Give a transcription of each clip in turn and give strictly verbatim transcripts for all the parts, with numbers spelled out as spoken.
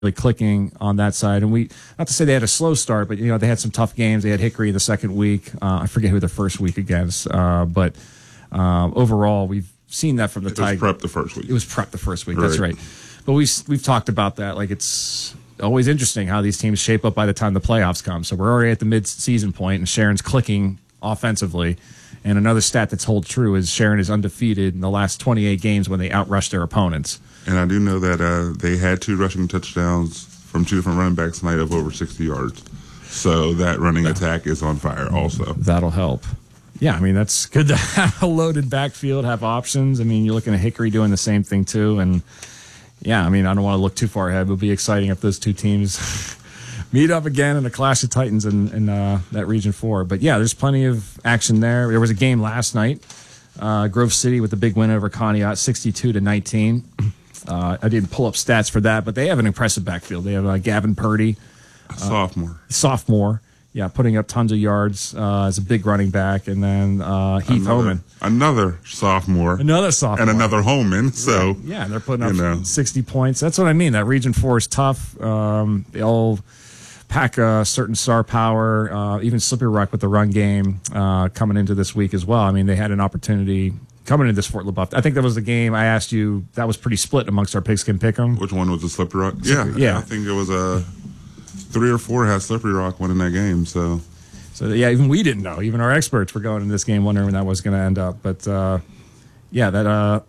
really clicking on that side. And we, not to say they had a slow start, but you know they had some tough games. They had Hickory the second week. Uh, I forget who the first week against, uh, but uh, overall we've seen that from the Tigers. It was Prep the first week. It was Prep the first week. Right. That's right. But we we've talked about that. Like it's always interesting how these teams shape up by the time the playoffs come. So we're already at the mid-season point, and Sharon's clicking offensively. And another stat that's hold true is Sharon is undefeated in the last twenty-eight games when they outrushed their opponents. And I do know that uh, they had two rushing touchdowns from two different running backs tonight of over sixty yards. So that running attack is on fire also. That'll help. Yeah, I mean, that's good to have a loaded backfield, have options. I mean, you're looking at Hickory doing the same thing too. And, yeah, I mean, I don't want to look too far ahead. It'll be exciting if those two teams meet up again in a clash of titans in, in uh, that Region four. But, yeah, there's plenty of action there. There was a game last night. Uh, Grove City with a big win over Conneaut, sixty-two to nineteen. Uh, I didn't pull up stats for that, but they have an impressive backfield. They have uh, Gavin Purdy. Uh, sophomore. Sophomore. Yeah, putting up tons of yards uh, as a big running back. And then uh, Heath another, Homan. Another sophomore. Another sophomore. And another Homan. So, yeah, and they're putting up you know. sixty points. That's what I mean. That Region four is tough. Um, they all pack a certain star power. Uh, even Slippery Rock with the run game uh, coming into this week as well. I mean, they had an opportunity coming into this Fort LaBeouf. I think that was the game I asked you. That was pretty split amongst our Pigskin Pick'em. Which one was the Slippery Rock? Yeah, yeah. I think it was a uh, three or four had Slippery Rock winning that game. So, so yeah, even we didn't know. Even our experts were going in this game wondering when that was going to end up. But uh, yeah, that uh,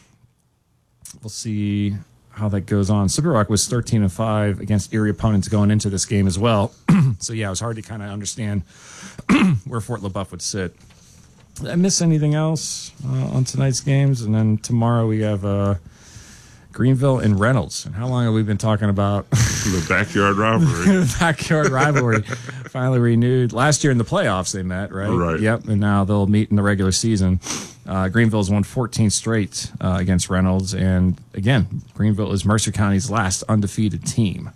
we'll see how that goes on. Slippery Rock was thirteen and five against Erie opponents going into this game as well. So yeah, it was hard to kind of understand where Fort LaBeouf would sit. Did I miss anything else uh, on tonight's games? And then tomorrow we have uh, Greenville and Reynolds. And how long have we been talking about the backyard rivalry? The backyard rivalry finally renewed. Last year in the playoffs they met, right? Right. Yep. And now they'll meet in the regular season. Uh, Greenville's won fourteen straight uh, against Reynolds. And again, Greenville is Mercer County's last undefeated team.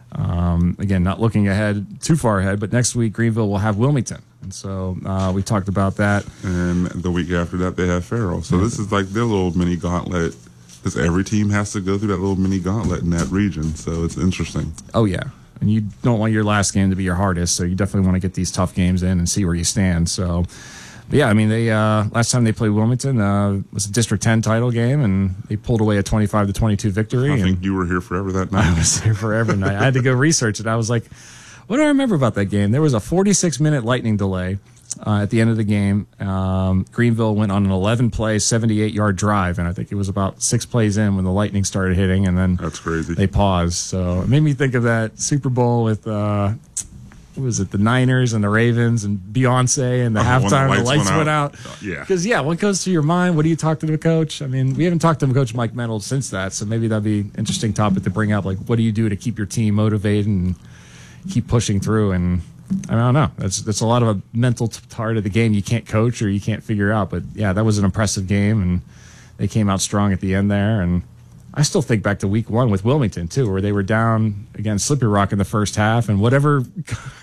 Um, again, not looking ahead too far ahead, but next week Greenville will have Wilmington. And so uh, we talked about that. And the week after that, they have Farrell. So this is like their little mini gauntlet, because every team has to go through that little mini gauntlet in that region. So it's interesting. Oh, yeah. And you don't want your last game to be your hardest, so you definitely want to get these tough games in and see where you stand. So, but yeah, I mean, they uh, last time they played Wilmington uh, was a District ten title game, and they pulled away a twenty-five to twenty-two victory. I and think you were here forever that night. I was here forever night. I had to go research it. I was like, what do I remember about that game? There was a forty-six minute lightning delay uh, at the end of the game. Um, Greenville went on an eleven play, seventy-eight yard drive, and I think it was about six plays in when the lightning started hitting, and then that's crazy. They paused. So it made me think of that Super Bowl with uh, what was it, the Niners and the Ravens and Beyonce and the oh, halftime, the lights, the lights went, went out. out. Yeah. Because, yeah, what goes through your mind? What do you talk to the coach? I mean, we haven't talked to Coach Mike Mendel since that, so maybe that'd be an interesting topic to bring up. Like, what do you do to keep your team motivated and keep pushing through? And I, mean, I don't know. That's that's a lot of a mental t- part of the game you can't coach or you can't figure out. But, yeah, that was an impressive game, and they came out strong at the end there. And I still think back to week one with Wilmington, too, where they were down against Slippery Rock in the first half, and whatever –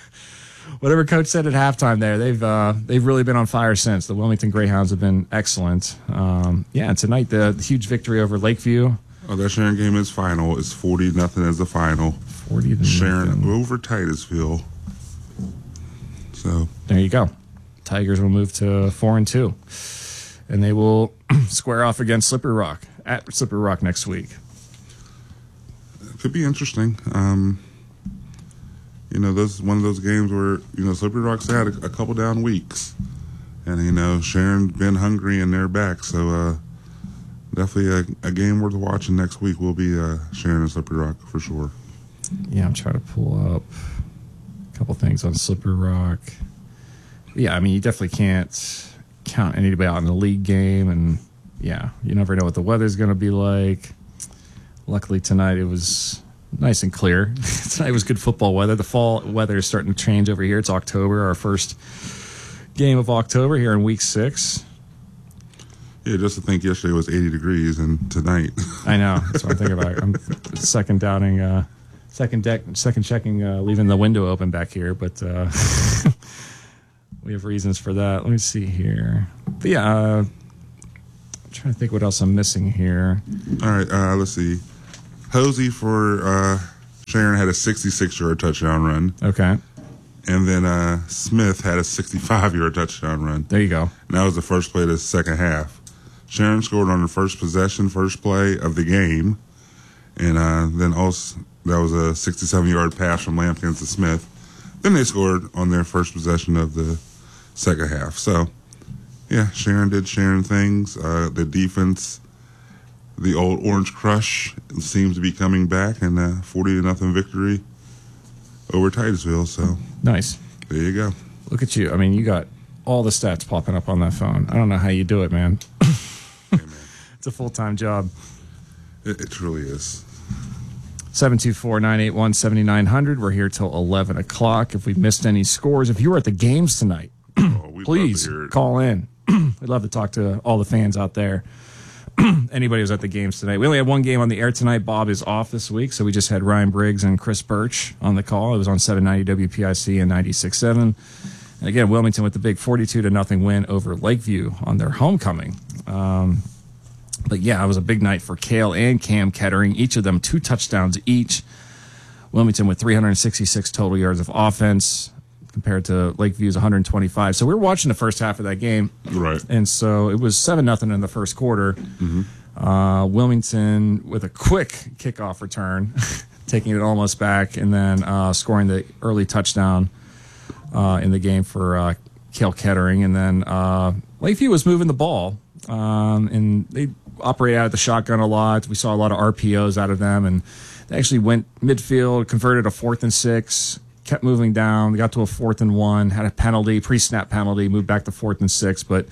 Whatever coach said at halftime there, they've uh, they've really been on fire since. The Wilmington Greyhounds have been excellent. Um, yeah, and tonight the, the huge victory over Lakeview. Oh, that Sharon game is final. It's forty nothing as the final. Forty to Sharon nothing. over Titusville. So there you go. Tigers will move to four and two, and they will square off against Slippery Rock at Slippery Rock next week. It could be interesting. Um, You know, this is one of those games where, you know, Slippery Rock's had a, a couple down weeks. And, you know, Sharon's been hungry and they're back. So, uh, definitely a, a game worth watching next week will be uh, Sharon and Slippery Rock for sure. Yeah, I'm trying to pull up a couple things on Slippery Rock. Yeah, I mean, you definitely can't count anybody out in the league game. And, yeah, you never know what the weather's going to be like. Luckily, tonight it was nice and clear. Tonight was good football weather. The fall weather is starting to change over here. It's October, our first game of October here in week six. Yeah, just to think yesterday was eighty degrees and tonight. I know. That's what I'm thinking about. I'm second doubting, uh, second deck, second checking, uh, leaving the window open back here, but uh, we have reasons for that. Let me see here. But yeah, uh, I'm trying to think what else I'm missing here. All right, uh, let's see. Hosey for uh, Sharon had a sixty-six-yard touchdown run. Okay. And then uh, Smith had a sixty-five-yard touchdown run. There you go. And that was the first play of the second half. Sharon scored on the first possession, first play of the game. And uh, then also that was a sixty-seven-yard pass from Lampkins to Smith. Then they scored on their first possession of the second half. So, yeah, Sharon did Sharon things. Uh, the defense, the old Orange Crush seems to be coming back, and a forty to nothing victory over Titusville. So nice. There you go. Look at you. I mean, you got all the stats popping up on that phone. I don't know how you do it, man. Hey, man. It's a full-time job. It, it truly is. seven two four, nine eight one, seven nine zero zero. We're here till eleven o'clock. If we missed any scores, if you were at the games tonight, Oh, we'd please love to hear it. call in. We'd love to talk to all the fans out there. Anybody who's at the games tonight. We only had one game on the air tonight. Bob is off this week, so we just had Ryan Briggs and Chris Birch on the call. It was on seven ninety W P I C and ninety-six point seven. And again, Wilmington with the big forty-two to nothing win over Lakeview on their homecoming. Um, but yeah, it was a big night for Cale and Cam Kettering. Each of them two touchdowns each. Wilmington with three hundred sixty-six total yards of offense compared to Lakeview's one hundred twenty-five. So we were watching the first half of that game. Right. And so it was seven nothing in the first quarter. Mm-hmm. Uh, Wilmington with a quick kickoff return, taking it almost back, and then uh, scoring the early touchdown uh, in the game for uh, Cale Kettering. And then uh, Lakeview was moving the ball, um, and they operated out of the shotgun a lot. We saw a lot of R P Os out of them, and they actually went midfield, converted a fourth and six, kept moving down. They got to a fourth and one, had a penalty, pre-snap penalty, moved back to fourth and six. But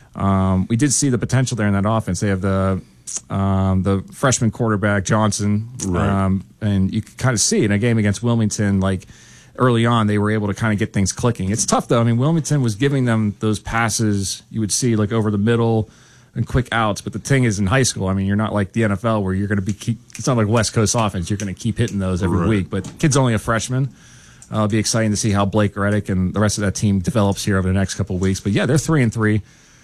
um, we did see the potential there in that offense. They have the um, the freshman quarterback, Johnson, Right. um, and you could kind of see in a game against Wilmington, like early on, they were able to kind of get things clicking. It's tough, though. I mean, Wilmington was giving them those passes you would see like over the middle and quick outs. But the thing is, in high school, I mean, you're not like the N F L where you're going to be keep, it's not like West Coast offense. You're going to keep hitting those every Right. week. But kid's only a freshman. Uh, it'll be exciting to see how Blake Reddick and the rest of that team develops here over the next couple of weeks. But yeah, they're three and three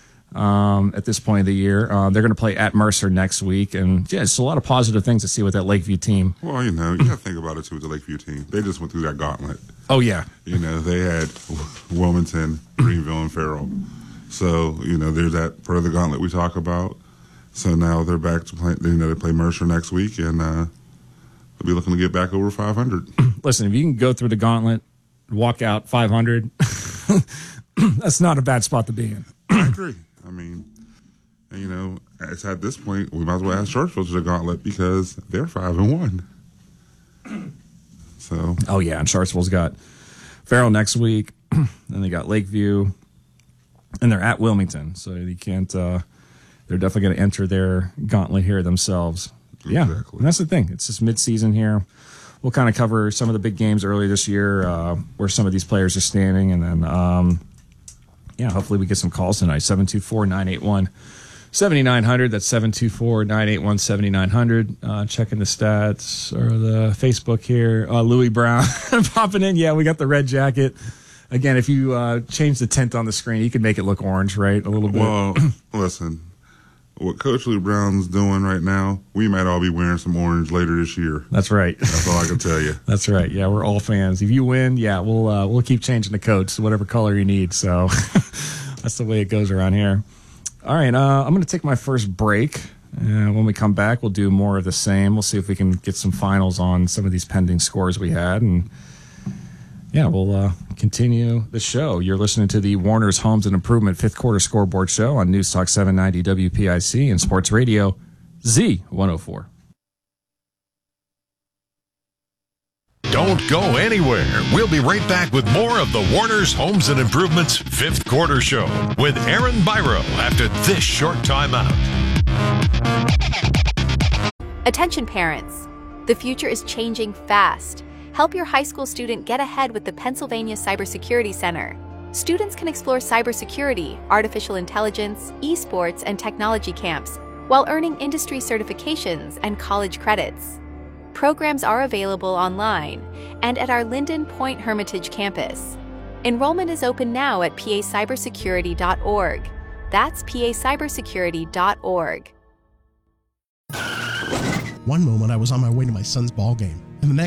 um, at this point of the year. Uh, they're going to play at Mercer next week, and yeah, it's a lot of positive things to see with that Lakeview team. Well, you know, you got to think about it too with the Lakeview team. They just went through that gauntlet. Oh yeah, You know, they had Wilmington, Greenville, and Farrell. So, you know, there's that part of the gauntlet we talk about. So now they're back to play. You know, they play Mercer next week, and uh, they'll be looking to get back over five hundred. listen, if you can go through the gauntlet, walk out five hundred, that's not a bad spot to be in. I agree. I mean, and, you know, it's at this point we might as well add Churchville to the gauntlet because they're five and one. So, Oh yeah, and Sharpsville's got Farrell next week, then they got Lakeview, and they're at Wilmington, so you can't. Uh, they're definitely going to enter their gauntlet here themselves. Yeah, Exactly. and that's the thing. It's just mid-season here. We'll kind of cover some of the big games early this year, uh, where some of these players are standing, and then um, yeah, hopefully we get some calls tonight. seven two four, nine eight one, seven nine zero zero. That's seven two four, nine eight one, seven nine zero zero. Uh, checking the stats or the Facebook here. Uh, Louis Brown popping in. Yeah, we got the red jacket. Again, if you uh, change the tint on the screen, you can make it look orange, right? A little bit. well, listen, what Coach Lee Brown's doing right now, we might all be wearing some orange later this year. That's right. That's all I can tell you. That's right. Yeah, we're all fans. If you win, yeah, we'll uh, we'll keep changing the coats to whatever color you need. So that's the way it goes around here. All right, uh, I'm going to take my first break. And when we come back, we'll do more of the same. We'll see if we can get some finals on some of these pending scores we had. And yeah, we'll uh, continue the show. You're listening to the Warner's Homes and Improvement fifth quarter scoreboard show on News Talk seven ninety W P I C and Sports Radio Z one oh four. Don't go anywhere. We'll be right back with more of the Warner's Homes and Improvement's fifth quarter show with Aaron Byro after this short timeout. Attention parents. The future is changing fast. Help your high school student get ahead with the Pennsylvania Cybersecurity Center. Students can explore cybersecurity, artificial intelligence, esports, and technology camps while earning industry certifications and college credits. Programs are available online and at our Linden Point Hermitage campus. Enrollment is open now at p a cybersecurity dot org. That's p a cybersecurity dot org. One moment I was on my way to my son's ball game, and the next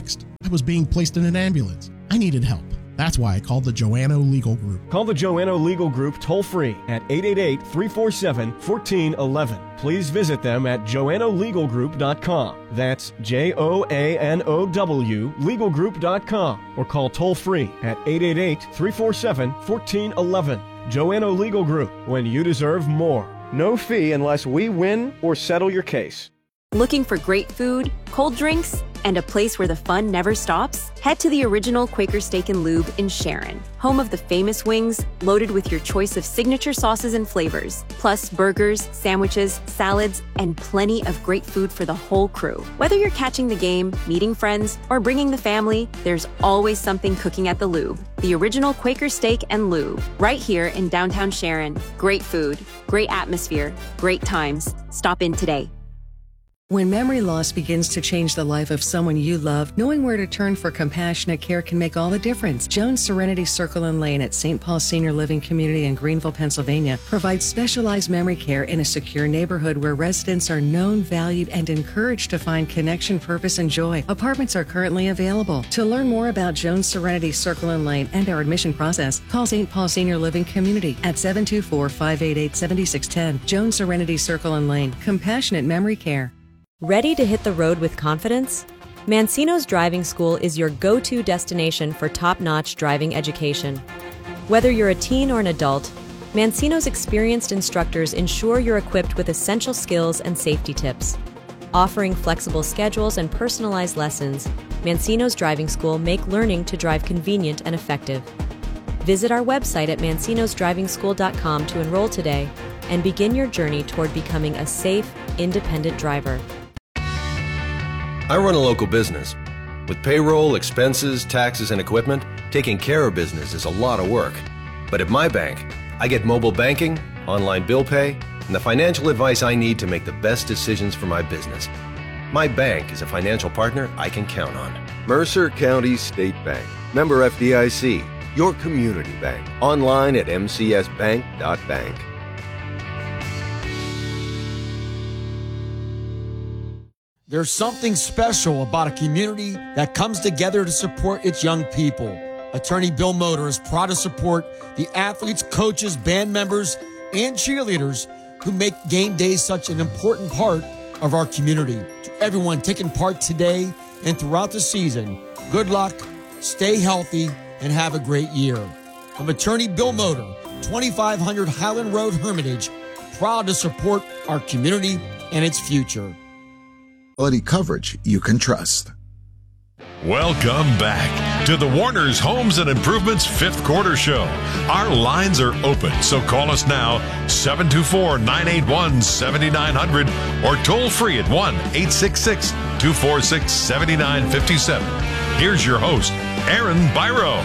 I was being placed in an ambulance. I needed help. That's why I called the Joanno Legal Group. Call the Joanno Legal Group toll-free at eight eight eight, three four seven, one four one one. Please visit them at joanno legal group dot com. That's J O A N O W legal group dot com. Or call toll-free at eight eight eight, three four seven, one four one one. Joanno Legal Group, when you deserve more. No fee unless we win or settle your case. Looking for great food, cold drinks, and a place where the fun never stops? Head to the original Quaker Steak and Lube in Sharon, home of the famous wings, loaded with your choice of signature sauces and flavors, plus burgers, sandwiches, salads, and plenty of great food for the whole crew. Whether you're catching the game, meeting friends, or bringing the family, there's always something cooking at the Lube. The original Quaker Steak and Lube, right here in downtown Sharon. Great food, great atmosphere, great times. Stop in today. When memory loss begins to change the life of someone you love, knowing where to turn for compassionate care can make all the difference. Jones Serenity Circle and Lane at Saint Paul Senior Living Community in Greenville, Pennsylvania provides specialized memory care in a secure neighborhood where residents are known, valued, and encouraged to find connection, purpose, and joy. Apartments are currently available. To learn more about Jones Serenity Circle and Lane and our admission process, call Saint Paul Senior Living Community at seven two four, five eight eight, seven six one zero. Jones Serenity Circle and Lane. Compassionate memory care. Ready to hit the road with confidence? Mancino's Driving School is your go-to destination for top-notch driving education. Whether you're a teen or an adult, Mancino's experienced instructors ensure you're equipped with essential skills and safety tips. Offering flexible schedules and personalized lessons, Mancino's Driving School make learning to drive convenient and effective. Visit our website at mancinos driving school dot com to enroll today and begin your journey toward becoming a safe, independent driver. I run a local business. With payroll, expenses, taxes, and equipment, taking care of business is a lot of work. But at my bank, I get mobile banking, online bill pay, and the financial advice I need to make the best decisions for my business. My bank is a financial partner I can count on. Mercer County State Bank. Member F D I C. Your community bank. Online at m c s bank dot bank. There's something special about a community that comes together to support its young people. Attorney Bill Moder is proud to support the athletes, coaches, band members, and cheerleaders who make game days such an important part of our community. To everyone taking part today and throughout the season, good luck, stay healthy, and have a great year. From Attorney Bill Moder, twenty-five hundred Highland Road, Hermitage, proud to support our community and its future. Quality coverage you can trust. Welcome back to the Warner's Homes and Improvements Fifth Quarter Show. Our lines are open, so call us now, seven two four, nine eight one, seven nine zero zero or toll free at one eight six six, two four six, seven nine five seven. Here's your host, Aaron Byro.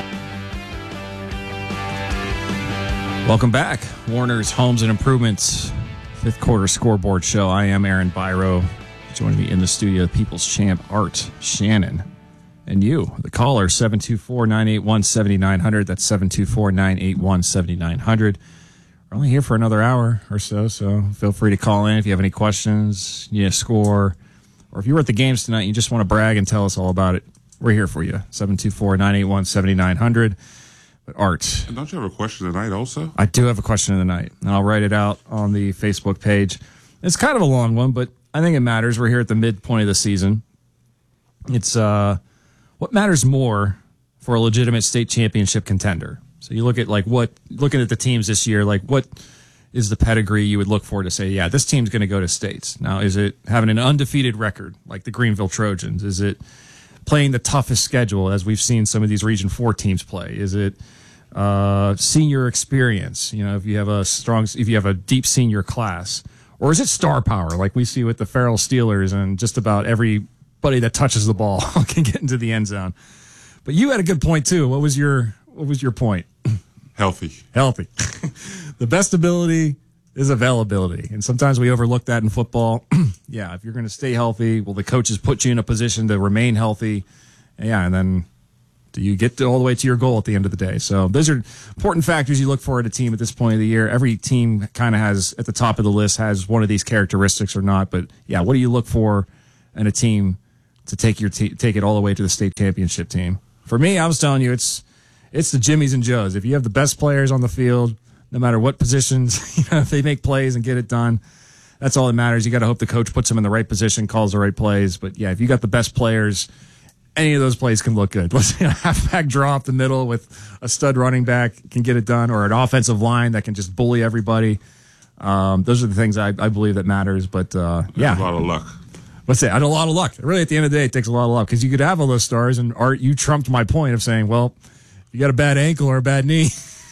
Welcome back. Warner's Homes and Improvements Fifth Quarter Scoreboard Show. I am Aaron Byro. Joining me in the studio, People's Champ Art Shannon. And you, the caller, seven two four, nine eight one, seven nine zero zero. That's seven two four, nine eight one, seven nine zero zero. We're only here for another hour or so, so feel free to call in if you have any questions, you score, or if you were at the games tonight and you just want to brag and tell us all about it, we're here for you. seven two four, nine eight one, seven nine zero zero. But Art. And don't you have a question tonight also? I do have a question of the night, and I'll write it out on the Facebook page. It's kind of a long one, but I think it matters. We're here at the midpoint of the season. It's uh, what matters more for a legitimate state championship contender. So you look at like what looking at the teams this year, like what is the pedigree you would look for to say, yeah, this team's going to go to states. Now, is it having an undefeated record like the Greenville Trojans? Is it playing the toughest schedule as we've seen some of these Region Four teams play? Is it uh, senior experience? You know, if you have a strong, if you have a deep senior class. Or is it star power like we see with the Farrell Steelers and just about everybody that touches the ball can get into the end zone? But you had a good point too. What was your what was your point? Healthy. Healthy. The best ability is availability. And sometimes we overlook that in football. Yeah, if you're going to stay healthy, well, the coaches put you in a position to remain healthy. Yeah, and then do you get to all the way to your goal at the end of the day? So those are important factors you look for at a team at this point of the year. Every team kind of has, at the top of the list, has one of these characteristics or not. But, yeah, what do you look for in a team to take your te- take it all the way to the state championship team. For me, I was telling you, it's it's the Jimmies and Joes. If you have the best players on the field, no matter what positions, you know, if they make plays and get it done, that's all that matters. You got to hope the coach puts them in the right position, calls the right plays. But yeah, if you got the best players, any of those plays can look good. Let's say a halfback draw up the middle with a stud running back can get it done, or an offensive line that can just bully everybody. Um, those are the things I, I believe that matters. But uh, yeah, a lot of luck. Let's say I had a lot of luck. Really, at the end of the day, it takes a lot of luck because you could have all those stars. And Art, you trumped my point of saying, well, you got a bad ankle or a bad knee,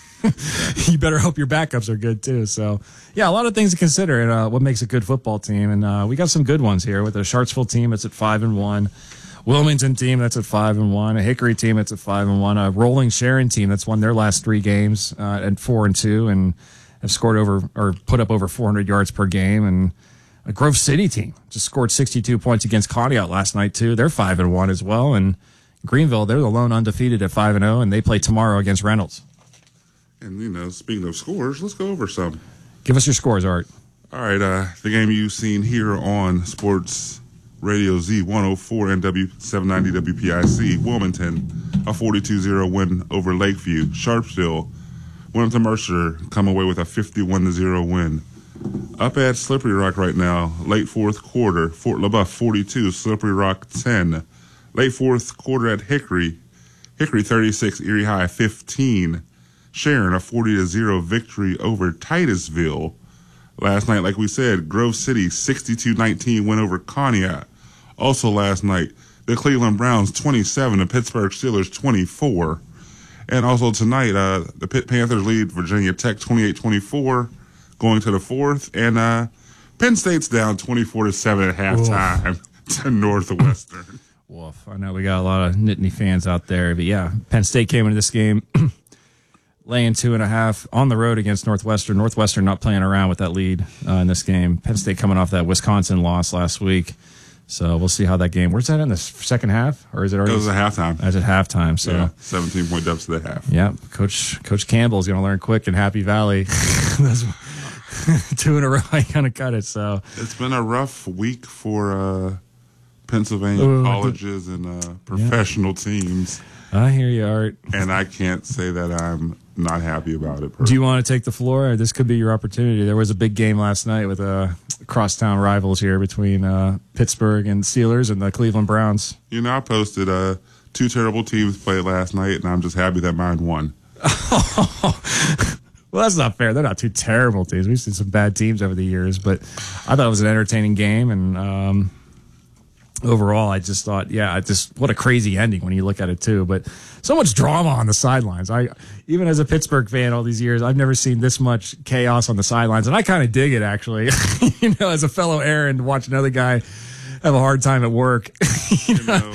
you better hope your backups are good too. So yeah, a lot of things to consider and uh, what makes a good football team. And uh, we got some good ones here with a Sharpsville team that's at five and one. Wilmington team that's at five and one, a Hickory team that's at five and one, a Rolling Sharon team that's won their last three games uh, at four and two, and have scored over or put up over four hundred yards per game, and a Grove City team just scored sixty-two points against Conneaut last night too. They're five and one as well, and Greenville, they're the lone undefeated at five and zero, and they play tomorrow against Reynolds. And you know, speaking of scores, let's go over some. Give us your scores, Art. All right, uh, the game you've seen here on Sports Radio Z one oh four and W seven ninety W P I C. Wilmington, a forty-two zero win over Lakeview. Sharpsville, Wilmington Mercer come away with a fifty-one to zero win. Up at Slippery Rock right now, late fourth quarter, Fort LaBeouf forty-two, Slippery Rock ten. Late fourth quarter at Hickory, Hickory thirty-six, Erie High fifteen. Sharon, a forty to zero victory over Titusville. Last night, like we said, Grove City sixty-two nineteen win over Conneaut. Also last night, the Cleveland Browns twenty-seven, the Pittsburgh Steelers twenty-four. And also tonight, uh, the Pitt Panthers lead Virginia Tech twenty-eight twenty-four going to the fourth. And uh, Penn State's down twenty-four to seven at halftime to Northwestern. Woof. I know we got a lot of Nittany fans out there, but yeah, Penn State came into this game laying two and a half on the road against Northwestern. Northwestern not playing around with that lead uh, in this game. Penn State coming off that Wisconsin loss last week. So we'll see how that game. Where's that in the second half, or is it already? It was at halftime. That's at halftime. So yeah, seventeen point deficit at half. Yeah, Coach Coach Campbell's going to learn quick in Happy Valley. Two in a row, I kind of cut it. So it's been a rough week for uh, Pennsylvania uh, colleges and uh, professional yeah. teams. I hear you, Art. And I can't say that I'm not happy about it. Personally. Do you want to take the floor? This could be your opportunity. There was a big game last night with uh, crosstown rivals here between uh, Pittsburgh and Steelers and the Cleveland Browns. You know, I posted uh, two terrible teams played last night, and I'm just happy that mine won. Well, that's not fair. They're not two terrible teams. We've seen some bad teams over the years, but I thought it was an entertaining game, and um, overall, I just thought, yeah, it just what a crazy ending when you look at it too. But so much drama on the sidelines. I even as a Pittsburgh fan all these years, I've never seen this much chaos on the sidelines, and I kind of dig it actually. You know, as a fellow Aaron, to watch another guy have a hard time at work. you you know,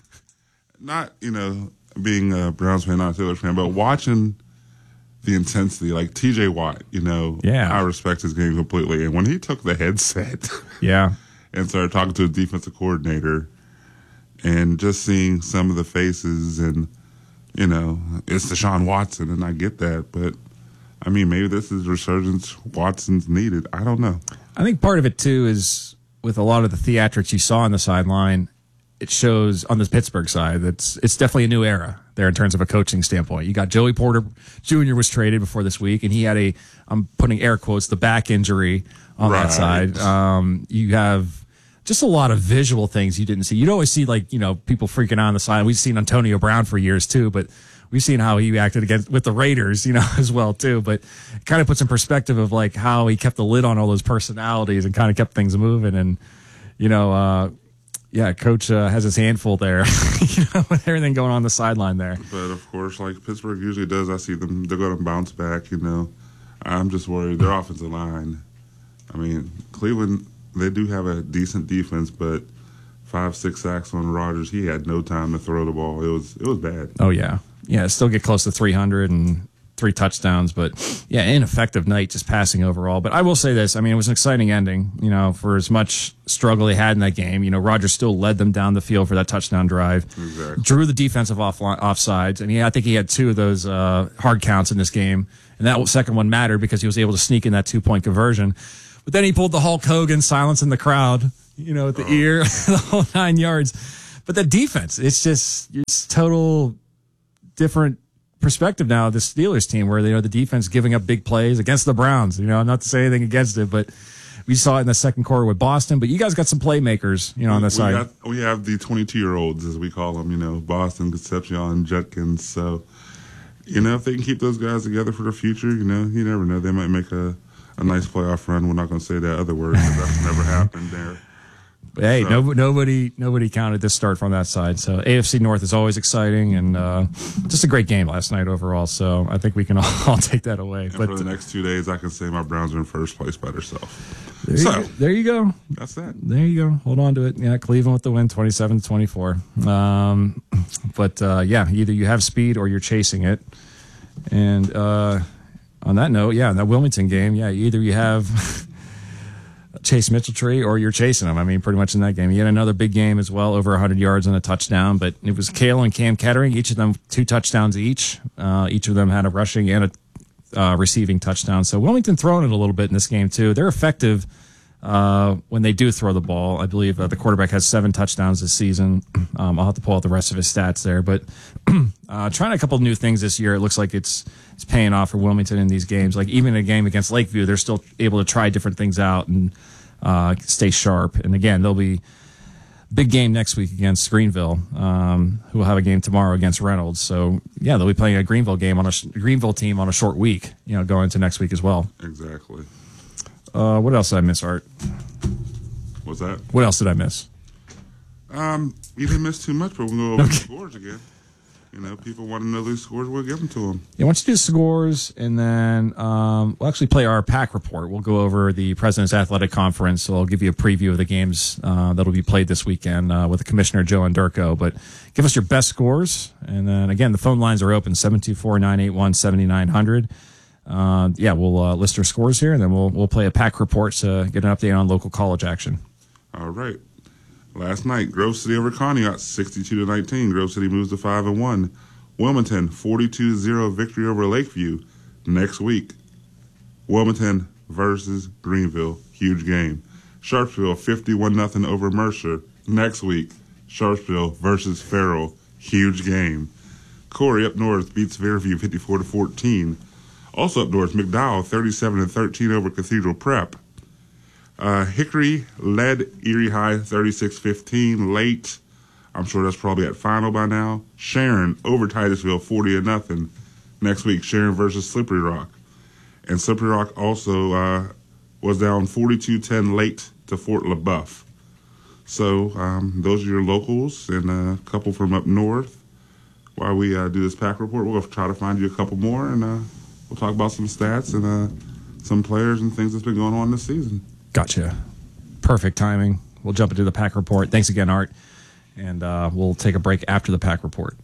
not you know being a Browns fan, not a Steelers fan, but watching the intensity, like T J Watt. You know, yeah, I respect his game completely, and when he took the headset, yeah. and started talking to the defensive coordinator and just seeing some of the faces and, you know, it's Deshaun Watson, and I get that. But, I mean, maybe this is resurgence Watson's needed. I don't know. I think part of it, too, is with a lot of the theatrics you saw on the sideline, it shows on the Pittsburgh side that it's, it's definitely a new era there in terms of a coaching standpoint. You got Joey Porter Junior was traded before this week, and he had a, I'm putting air quotes, the back injury on right. that side. Um, you have just a lot of visual things you didn't see. You'd always see, like, you know, people freaking out on the side. We've seen Antonio Brown for years, too, but we've seen how he acted against with the Raiders, you know, as well, too. But it kind of puts in perspective of, like, how he kept the lid on all those personalities and kind of kept things moving. And, you know, uh, yeah, Coach uh, has his handful there, you know, with everything going on the sideline there. But, of course, like Pittsburgh usually does, I see them, they're going to bounce back, you know. I'm just worried. Their offensive line, I mean, Cleveland, they do have a decent defense, but five, six sacks on Rodgers, he had no time to throw the ball. It was it was bad. Oh, yeah. Yeah, still get close to three hundred and three touchdowns, but, yeah, ineffective night just passing overall. But I will say this. I mean, it was an exciting ending, you know, for as much struggle they had in that game. You know, Rodgers still led them down the field for that touchdown drive. Exactly. Drew the defensive off offsides. And, yeah, I think he had two of those uh, hard counts in this game. And that second one mattered because he was able to sneak in that two-point conversion. But then he pulled the Hulk Hogan silence in the crowd, you know, at the oh. ear, the whole nine yards. but the defense, it's just it's total different perspective now of the Steelers team, where you know the defense giving up big plays against the Browns. You know, not to say anything against it, but we saw it in the second quarter with Boston. But you guys got some playmakers, you know, on that we side. Got, we have the twenty-two-year-olds, as we call them. You know, Boston, Concepcion, Judkins. So, you know, if they can keep those guys together for the future, you know, you never know. They might make a, a nice playoff run. We're not going to say that other word because that's never happened there. But hey, so. no, nobody nobody counted this start from that side. So A F C North is always exciting, and uh, just a great game last night overall. So I think we can all, all take that away. And but for the next two days, I can say my Browns are in first place by themselves. There, so, you, there you go. That's that. There you go. Hold on to it. Yeah, Cleveland with the win, twenty-seven to twenty-four. Um, but, uh, yeah, either you have speed or you're chasing it. And uh, on that note, yeah, in that Wilmington game, yeah, either you have Chase Mitchell-Tree or you're chasing him. I mean, pretty much in that game. He had another big game as well, over one hundred yards and a touchdown. But it was Kale and Cam Kettering, each of them two touchdowns each. Uh, each of them had a rushing and a Uh, receiving touchdown. So Wilmington throwing it a little bit in this game too. They're effective uh, when they do throw the ball. I believe uh, the quarterback has seven touchdowns this season. Um, I'll have to pull out the rest of his stats there, but uh, trying a couple of new things this year. It looks like it's it's paying off for Wilmington in these games. Like even in a game against Lakeview, they're still able to try different things out and uh, stay sharp. And again, they'll be big game next week against Greenville, um, who will have a game tomorrow against Reynolds. So, yeah, they'll be playing a Greenville game on a Greenville team on a short week, you know, going into next week as well. Exactly. Uh, what else did I miss, Art? What's that? What else did I miss? Um, you didn't miss too much, but we'll go over okay. the scores again. You know, people want to know these scores, we'll give them to them. Yeah, why don't you do scores, and then um, we'll actually play our pack report. We'll go over the President's Athletic Conference, so I'll give you a preview of the games uh, that will be played this weekend uh, with the Commissioner, Joe Underko. But give us your best scores, and then, again, the phone lines are open, seven two four, nine eight one, seven nine zero zero. Uh, yeah, we'll uh, list our scores here, and then we'll we'll play a pack report to get an update on local college action. All right. Last night, Grove City over Conneaut, sixty-two to nineteen. Grove City moves to five and one. Wilmington, forty-two to zero victory over Lakeview. Next week, Wilmington versus Greenville, huge game. Sharpsville, fifty-one nothing over Mercer. Next week, Sharpsville versus Farrell, huge game. Corey up north beats Fairview, fifty-four to fourteen. Also up north, McDowell, thirty-seven to thirteen over Cathedral Prep. Uh, Hickory led Erie High thirty-six fifteen late. I'm sure that's probably at final by now. Sharon over Titusville forty to nothing. Next week, Sharon versus Slippery Rock. And Slippery Rock also uh, was down forty-two ten late to Fort LaBeouf. So um, those are your locals and a couple from up north. While we uh, do this pack report, we'll try to find you a couple more, and uh, we'll talk about some stats and uh, some players and things that's been going on this season. Gotcha. Perfect timing. We'll jump into the pack report. Thanks again, Art. And uh, we'll take a break after the pack report.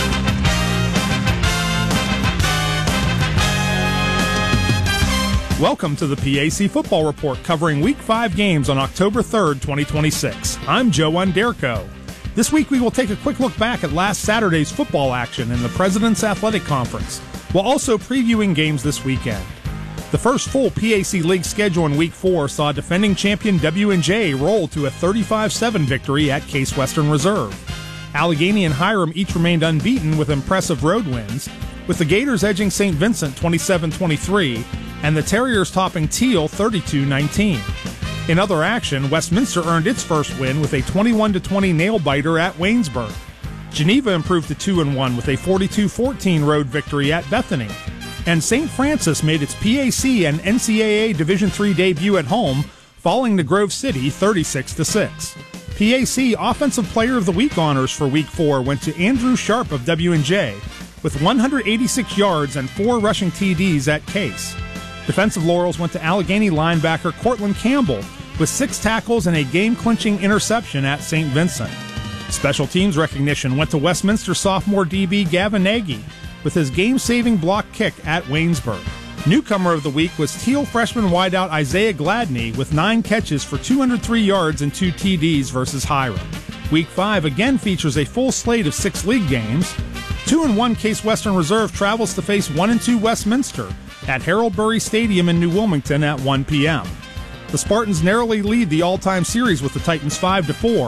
Welcome to the P A C Football Report, covering Week five games on October third, twenty twenty-six. I'm Joe Underko. This week we will take a quick look back at last Saturday's football action in the President's Athletic Conference, while also previewing games this weekend. The first full P A C League schedule in Week four saw defending champion W and J roll to a thirty-five seven victory at Case Western Reserve. Allegheny and Hiram each remained unbeaten with impressive road wins, with the Gators edging Saint Vincent twenty-seven twenty-three and the Terriers topping Teal thirty-two nineteen. In other action, Westminster earned its first win with a twenty-one to twenty nail-biter at Waynesburg. Geneva improved to two and one with a forty-two fourteen road victory at Bethany. And Saint Francis made its P A C and N C double A Division three debut at home, falling to Grove City thirty-six to six. P A C Offensive Player of the Week honors for Week four went to Andrew Sharp of W and J with one hundred eighty-six yards and four rushing T Ds at Case. Defensive laurels went to Allegheny linebacker Cortland Campbell with six tackles and a game-clinching interception at Saint Vincent. Special teams recognition went to Westminster sophomore D B Gavin Nagy with his game-saving block kick at Waynesburg. Newcomer of the week was Teal freshman wideout Isaiah Gladney with nine catches for two hundred three yards and two T Ds versus Hiram. Week five again features a full slate of six league games. two and one Case Western Reserve travels to face one and two Westminster at Harold Burry Stadium in New Wilmington at one p.m. The Spartans narrowly lead the all-time series with the Titans five to four,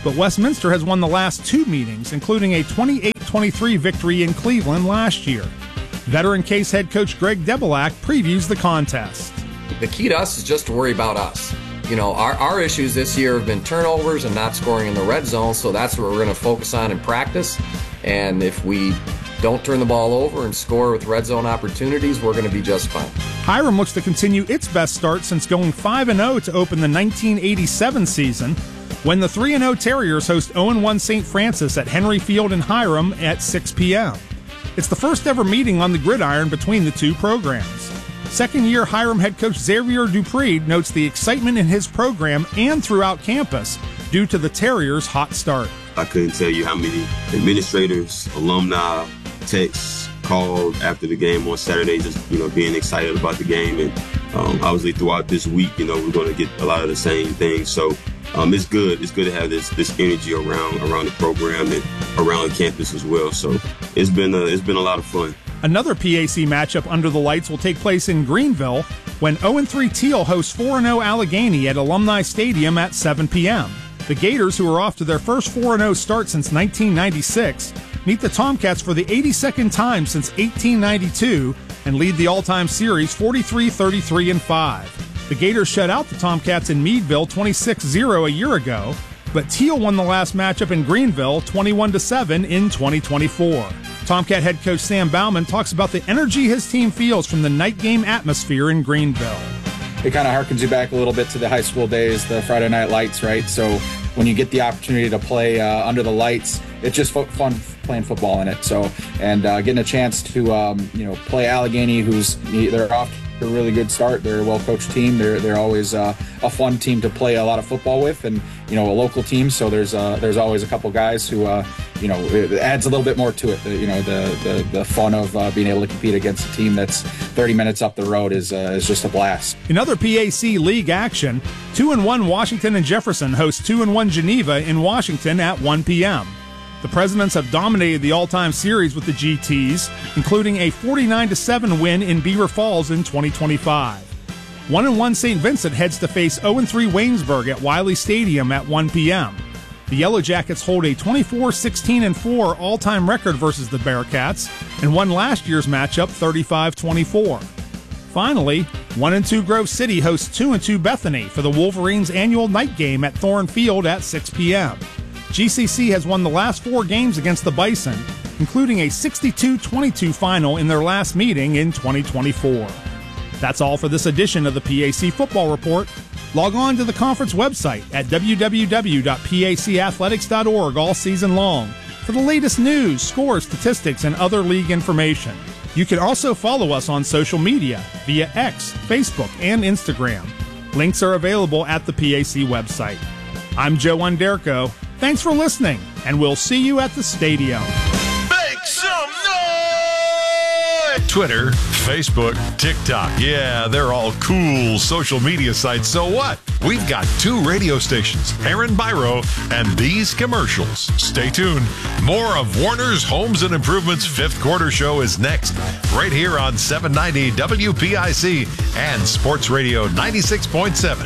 but Westminster has won the last two meetings, including a twenty-eight twenty-three victory in Cleveland last year. Veteran Case head coach Greg Debelak previews the contest. The key to us is just to worry about us. You know, our, our issues this year have been turnovers and not scoring in the red zone, so that's what we're going to focus on in practice. And if we don't turn the ball over and score with red zone opportunities, we're going to be just fine. Hiram looks to continue its best start since going five and oh to open the nineteen eighty-seven season, when the three and oh Terriers host oh and one Saint Francis at Henry Field in Hiram at six p.m. It's the first ever meeting on the gridiron between the two programs. Second-year Hiram head coach Xavier Dupree notes the excitement in his program and throughout campus due to the Terriers' hot start. I couldn't tell you how many administrators, alumni, texts, called after the game on Saturday, just, you know, being excited about the game. And um, obviously throughout this week, you know, we're going to get a lot of the same things. So um, it's good. It's good to have this this energy around around the program and around the campus as well. So it's been a, it's been a lot of fun. Another P A C matchup under the lights will take place in Greenville when oh and three Teal hosts four and oh Allegheny at Alumni Stadium at seven p.m. The Gators, who are off to their first four and oh start since nineteen ninety-six, meet the Tomcats for the eighty-second time since eighteen ninety-two and lead the all-time series forty-three thirty-three and five. The Gators shut out the Tomcats in Meadville twenty-six zero a year ago, but Teal won the last matchup in Greenville twenty-one to seven in twenty twenty-four. Tomcat head coach Sam Bauman talks about the energy his team feels from the night game atmosphere in Greenville. It kind of harkens you back a little bit to the high school days, the Friday night lights, right? So when you get the opportunity to play uh, under the lights, it's just fun playing football in it. So, and uh, getting a chance to, um, you know, play Allegheny, who's, they're off to a really good start. They're a well-coached team. They're they're always uh, a fun team to play a lot of football with, and, you know, a local team. So there's uh, there's always a couple guys who, uh, you know, it adds a little bit more to it. The, you know, the, the, the fun of uh, being able to compete against a team that's thirty minutes up the road is uh, is just a blast. In other P A C league action, two and one Washington and Jefferson host two and one Geneva in Washington at one p.m. The Presidents have dominated the all-time series with the G Ts, including a forty-nine to seven win in Beaver Falls in twenty twenty-five. one and one Saint Vincent heads to face oh and three Waynesburg at Wiley Stadium at one p.m. The Yellow Jackets hold a twenty-four sixteen and four all-time record versus the Bearcats and won last year's matchup thirty-five twenty-four. Finally, one and two Grove City hosts two and two Bethany for the Wolverines' annual night game at Thorne Field at six p.m. G C C has won the last four games against the Bison, including a sixty-two twenty-two final in their last meeting in twenty twenty-four. That's all for this edition of the P A C Football Report. Log on to the conference website at w w w dot p a c athletics dot org all season long for the latest news, scores, statistics, and other league information. You can also follow us on social media via X, Facebook, and Instagram. Links are available at the P A C website. I'm Joe Underko. Thanks for listening, and we'll see you at the stadium. Make some noise! Twitter, Facebook, TikTok. Yeah, they're all cool social media sites. So what? We've got two radio stations, Aaron Biro and these commercials. Stay tuned. More of Warner's Homes and Improvements fifth quarter show is next, right here on seven ninety W P I C and Sports Radio ninety-six point seven.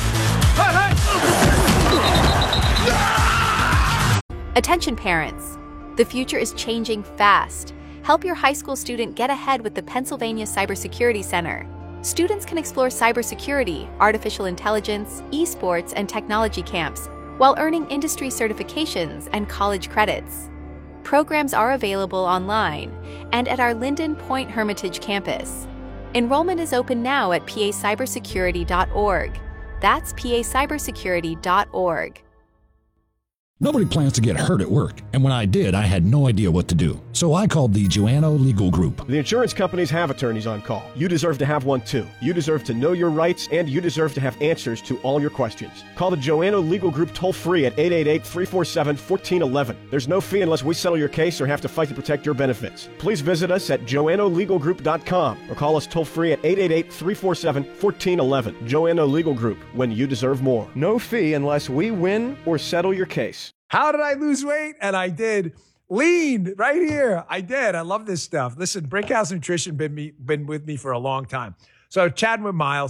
Attention parents, the future is changing fast. Help your high school student get ahead with the Pennsylvania Cybersecurity Center. Students can explore cybersecurity, artificial intelligence, esports, and technology camps while earning industry certifications and college credits. Programs are available online and at our Linden Point Hermitage campus. Enrollment is open now at p a cybersecurity dot org. That's p a cybersecurity dot org. Nobody plans to get hurt at work, and when I did, I had no idea what to do. So I called the Joanno Legal Group. The insurance companies have attorneys on call. You deserve to have one too. You deserve to know your rights, and you deserve to have answers to all your questions. Call the Joanno Legal Group toll-free at eight eight eight, three four seven, one four one one. There's no fee unless we settle your case or have to fight to protect your benefits. Please visit us at joanno legal group dot com or call us toll-free at eight eight eight, three four seven, one four one one. Joanno Legal Group, when you deserve more. No fee unless we win or settle your case. How did I lose weight? And I did. Lean right here. I did. I love this stuff. Listen, Brickhouse Nutrition been me been with me for a long time. So chatting with Miles,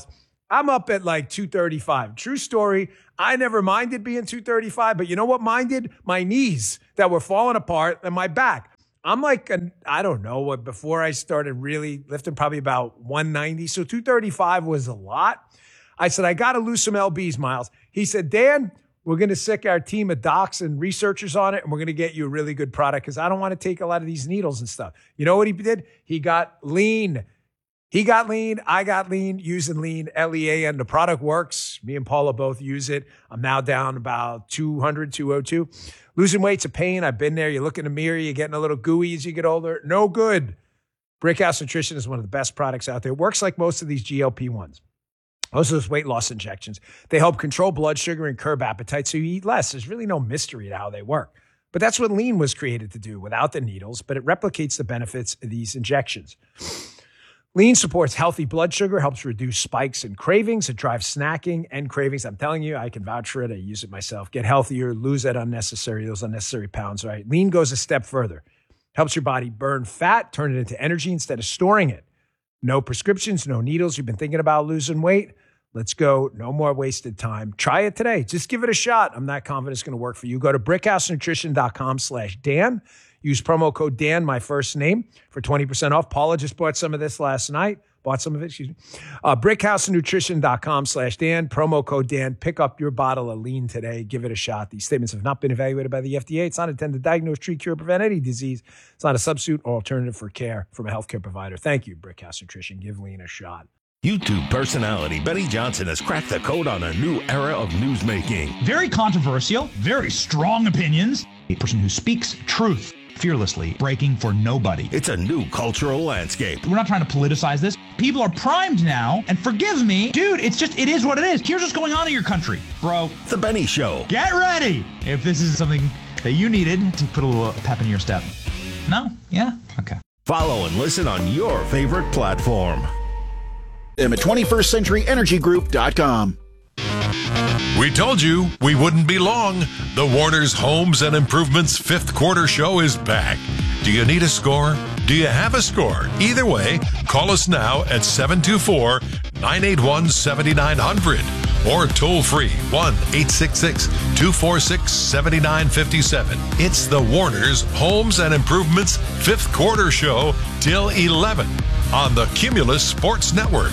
I'm up at like two thirty-five. True story. I never minded being two thirty-five, but you know what minded? My knees that were falling apart and my back. I'm like, an, I don't know what, before I started really lifting, probably about one ninety. So two thirty-five was a lot. I said, I got to lose some L Bs, Miles. He said, Dan, we're going to sick our team of docs and researchers on it, and we're going to get you a really good product because I don't want to take a lot of these needles and stuff. You know what he did? He got lean. He got lean. I got lean using lean, L E A, and the product works. Me and Paula both use it. I'm now down about two hundred, two oh two. Losing weight's a pain. I've been there. You look in the mirror, you're getting a little gooey as you get older. No good. Brickhouse Nutrition is one of the best products out there. It works like most of these G L P ones. Most of those weight loss injections. They help control blood sugar and curb appetite so you eat less. There's really no mystery to how they work. But that's what lean was created to do without the needles, but it replicates the benefits of these injections. Lean supports healthy blood sugar, helps reduce spikes and cravings. It drives snacking and cravings. I'm telling you, I can vouch for it. I use it myself. Get healthier, lose that unnecessary, those unnecessary pounds, right? Lean goes a step further. Helps your body burn fat, turn it into energy instead of storing it. No prescriptions, no needles. You've been thinking about losing weight? Let's go. No more wasted time. Try it today. Just give it a shot. I'm not confident it's going to work for you. Go to brickhousenutrition.com slash Dan. Use promo code Dan, my first name, for twenty percent off. Paula just bought some of this last night. Bought some of it, excuse me. Uh, brickhousenutrition.com slash Dan. Promo code Dan. Pick up your bottle of lean today. Give it a shot. These statements have not been evaluated by the F D A. It's not intended to diagnose, treat, cure, prevent any disease. It's not a substitute or alternative for care from a healthcare provider. Thank you, Brickhouse Nutrition. Give lean a shot. YouTube personality Benny Johnson has cracked the code on a new era of newsmaking. Very controversial, very strong opinions. A person who speaks truth fearlessly, breaking for nobody. It's a new cultural landscape. We're not trying to politicize this. People are primed now, and forgive me, dude, it's just, it is what it is. Here's what's going on in your country, bro. The Benny Show. Get ready if this is something that you needed to put a little pep in your step. No? Yeah? Okay. Follow and listen on your favorite platform. I'm at twenty-first century energy group dot com. We told you we wouldn't be long. The Warner's Homes and Improvements fifth quarter show is back. Do you need a score? Do you have a score? Either way, call us now at seven two four, nine eight one, seven nine zero zero or toll free one eight six six, two four six, seven nine five seven. It's the Warner's Homes and Improvements fifth quarter show till eleven on the Cumulus Sports Network.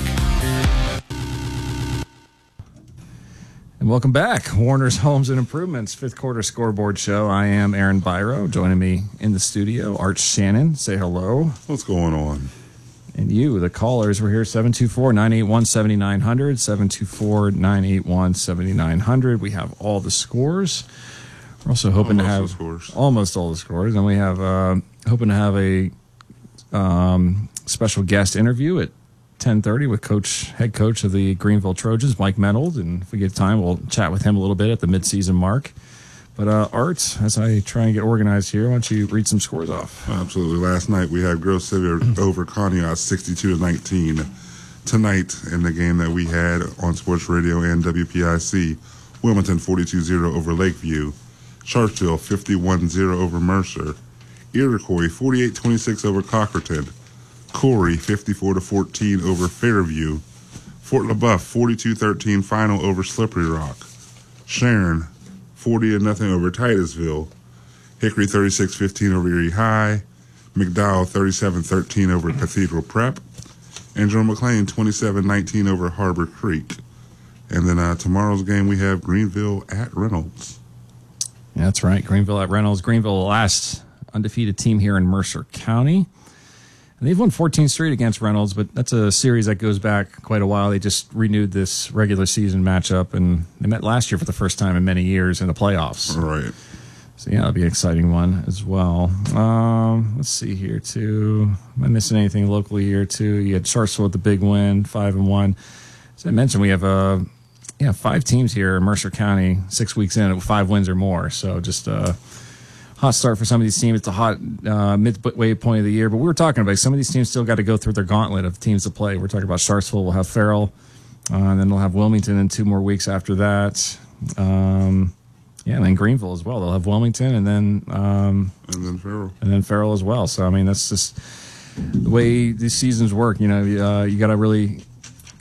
And welcome back. Warner's Homes and Improvements fifth quarter scoreboard show. I am Aaron Byro. Joining me in the studio, Art Shannon. Say hello. What's going on? And you, the callers, we're here seven two four, nine eight one, seven nine zero zero, seven two four, nine eight one, seven nine zero zero. We have all the scores. We're also hoping almost to have almost all the scores. And we have uh, hoping to have a um, special guest interview at ten thirty with coach, head coach of the Greenville Trojans, Mike Menold. And if we get time, we'll chat with him a little bit at the midseason mark. But uh, Art, as I try and get organized here, why don't you read some scores off? Absolutely. Last night we had Grove City over Conneaut sixty-two to nineteen. Tonight, in the game that we had on Sports Radio and W P I C, Wilmington forty-two zero over Lakeview, Sharpsville fifty-one zero over Mercer, Iroquois forty-eight twenty-six over Cockerton, Corey fifty-four to fourteen over Fairview, Fort LaBeouf forty-two thirteen final over Slippery Rock, Sharon forty to nothing over Titusville, Hickory thirty-six fifteen over Erie High, McDowell thirty-seven thirteen over Cathedral Prep, and Joe McLean twenty-seven nineteen over Harbor Creek. And then uh, tomorrow's game we have Greenville at Reynolds. Yeah, that's right. Greenville at Reynolds. Greenville, the last undefeated team here in Mercer County. And they've won fourteenth straight against Reynolds, but that's a series that goes back quite a while. They just renewed this regular season matchup, and they met last year for the first time in many years in the playoffs. Right. So, yeah, that'll be an exciting one as well. Um, let's see here, too. Am I missing anything locally here, too? You had Sharpsville with the big win, five and one. As I mentioned, we have uh, yeah, five teams here in Mercer County, six weeks in, with five wins or more. So just uh hot start for some of these teams. It's a hot uh, midway point of the year, but we were talking about some of these teams still got to go through their gauntlet of teams to play. We're talking about Sharpsville. We'll have Farrell, uh, and then they'll have Wilmington in two more weeks after that. Um, yeah, and then Greenville as well. They'll have Wilmington, and then um, and then Farrell, and then Farrell as well. So I mean, that's just the way these seasons work. You know, uh, you got to really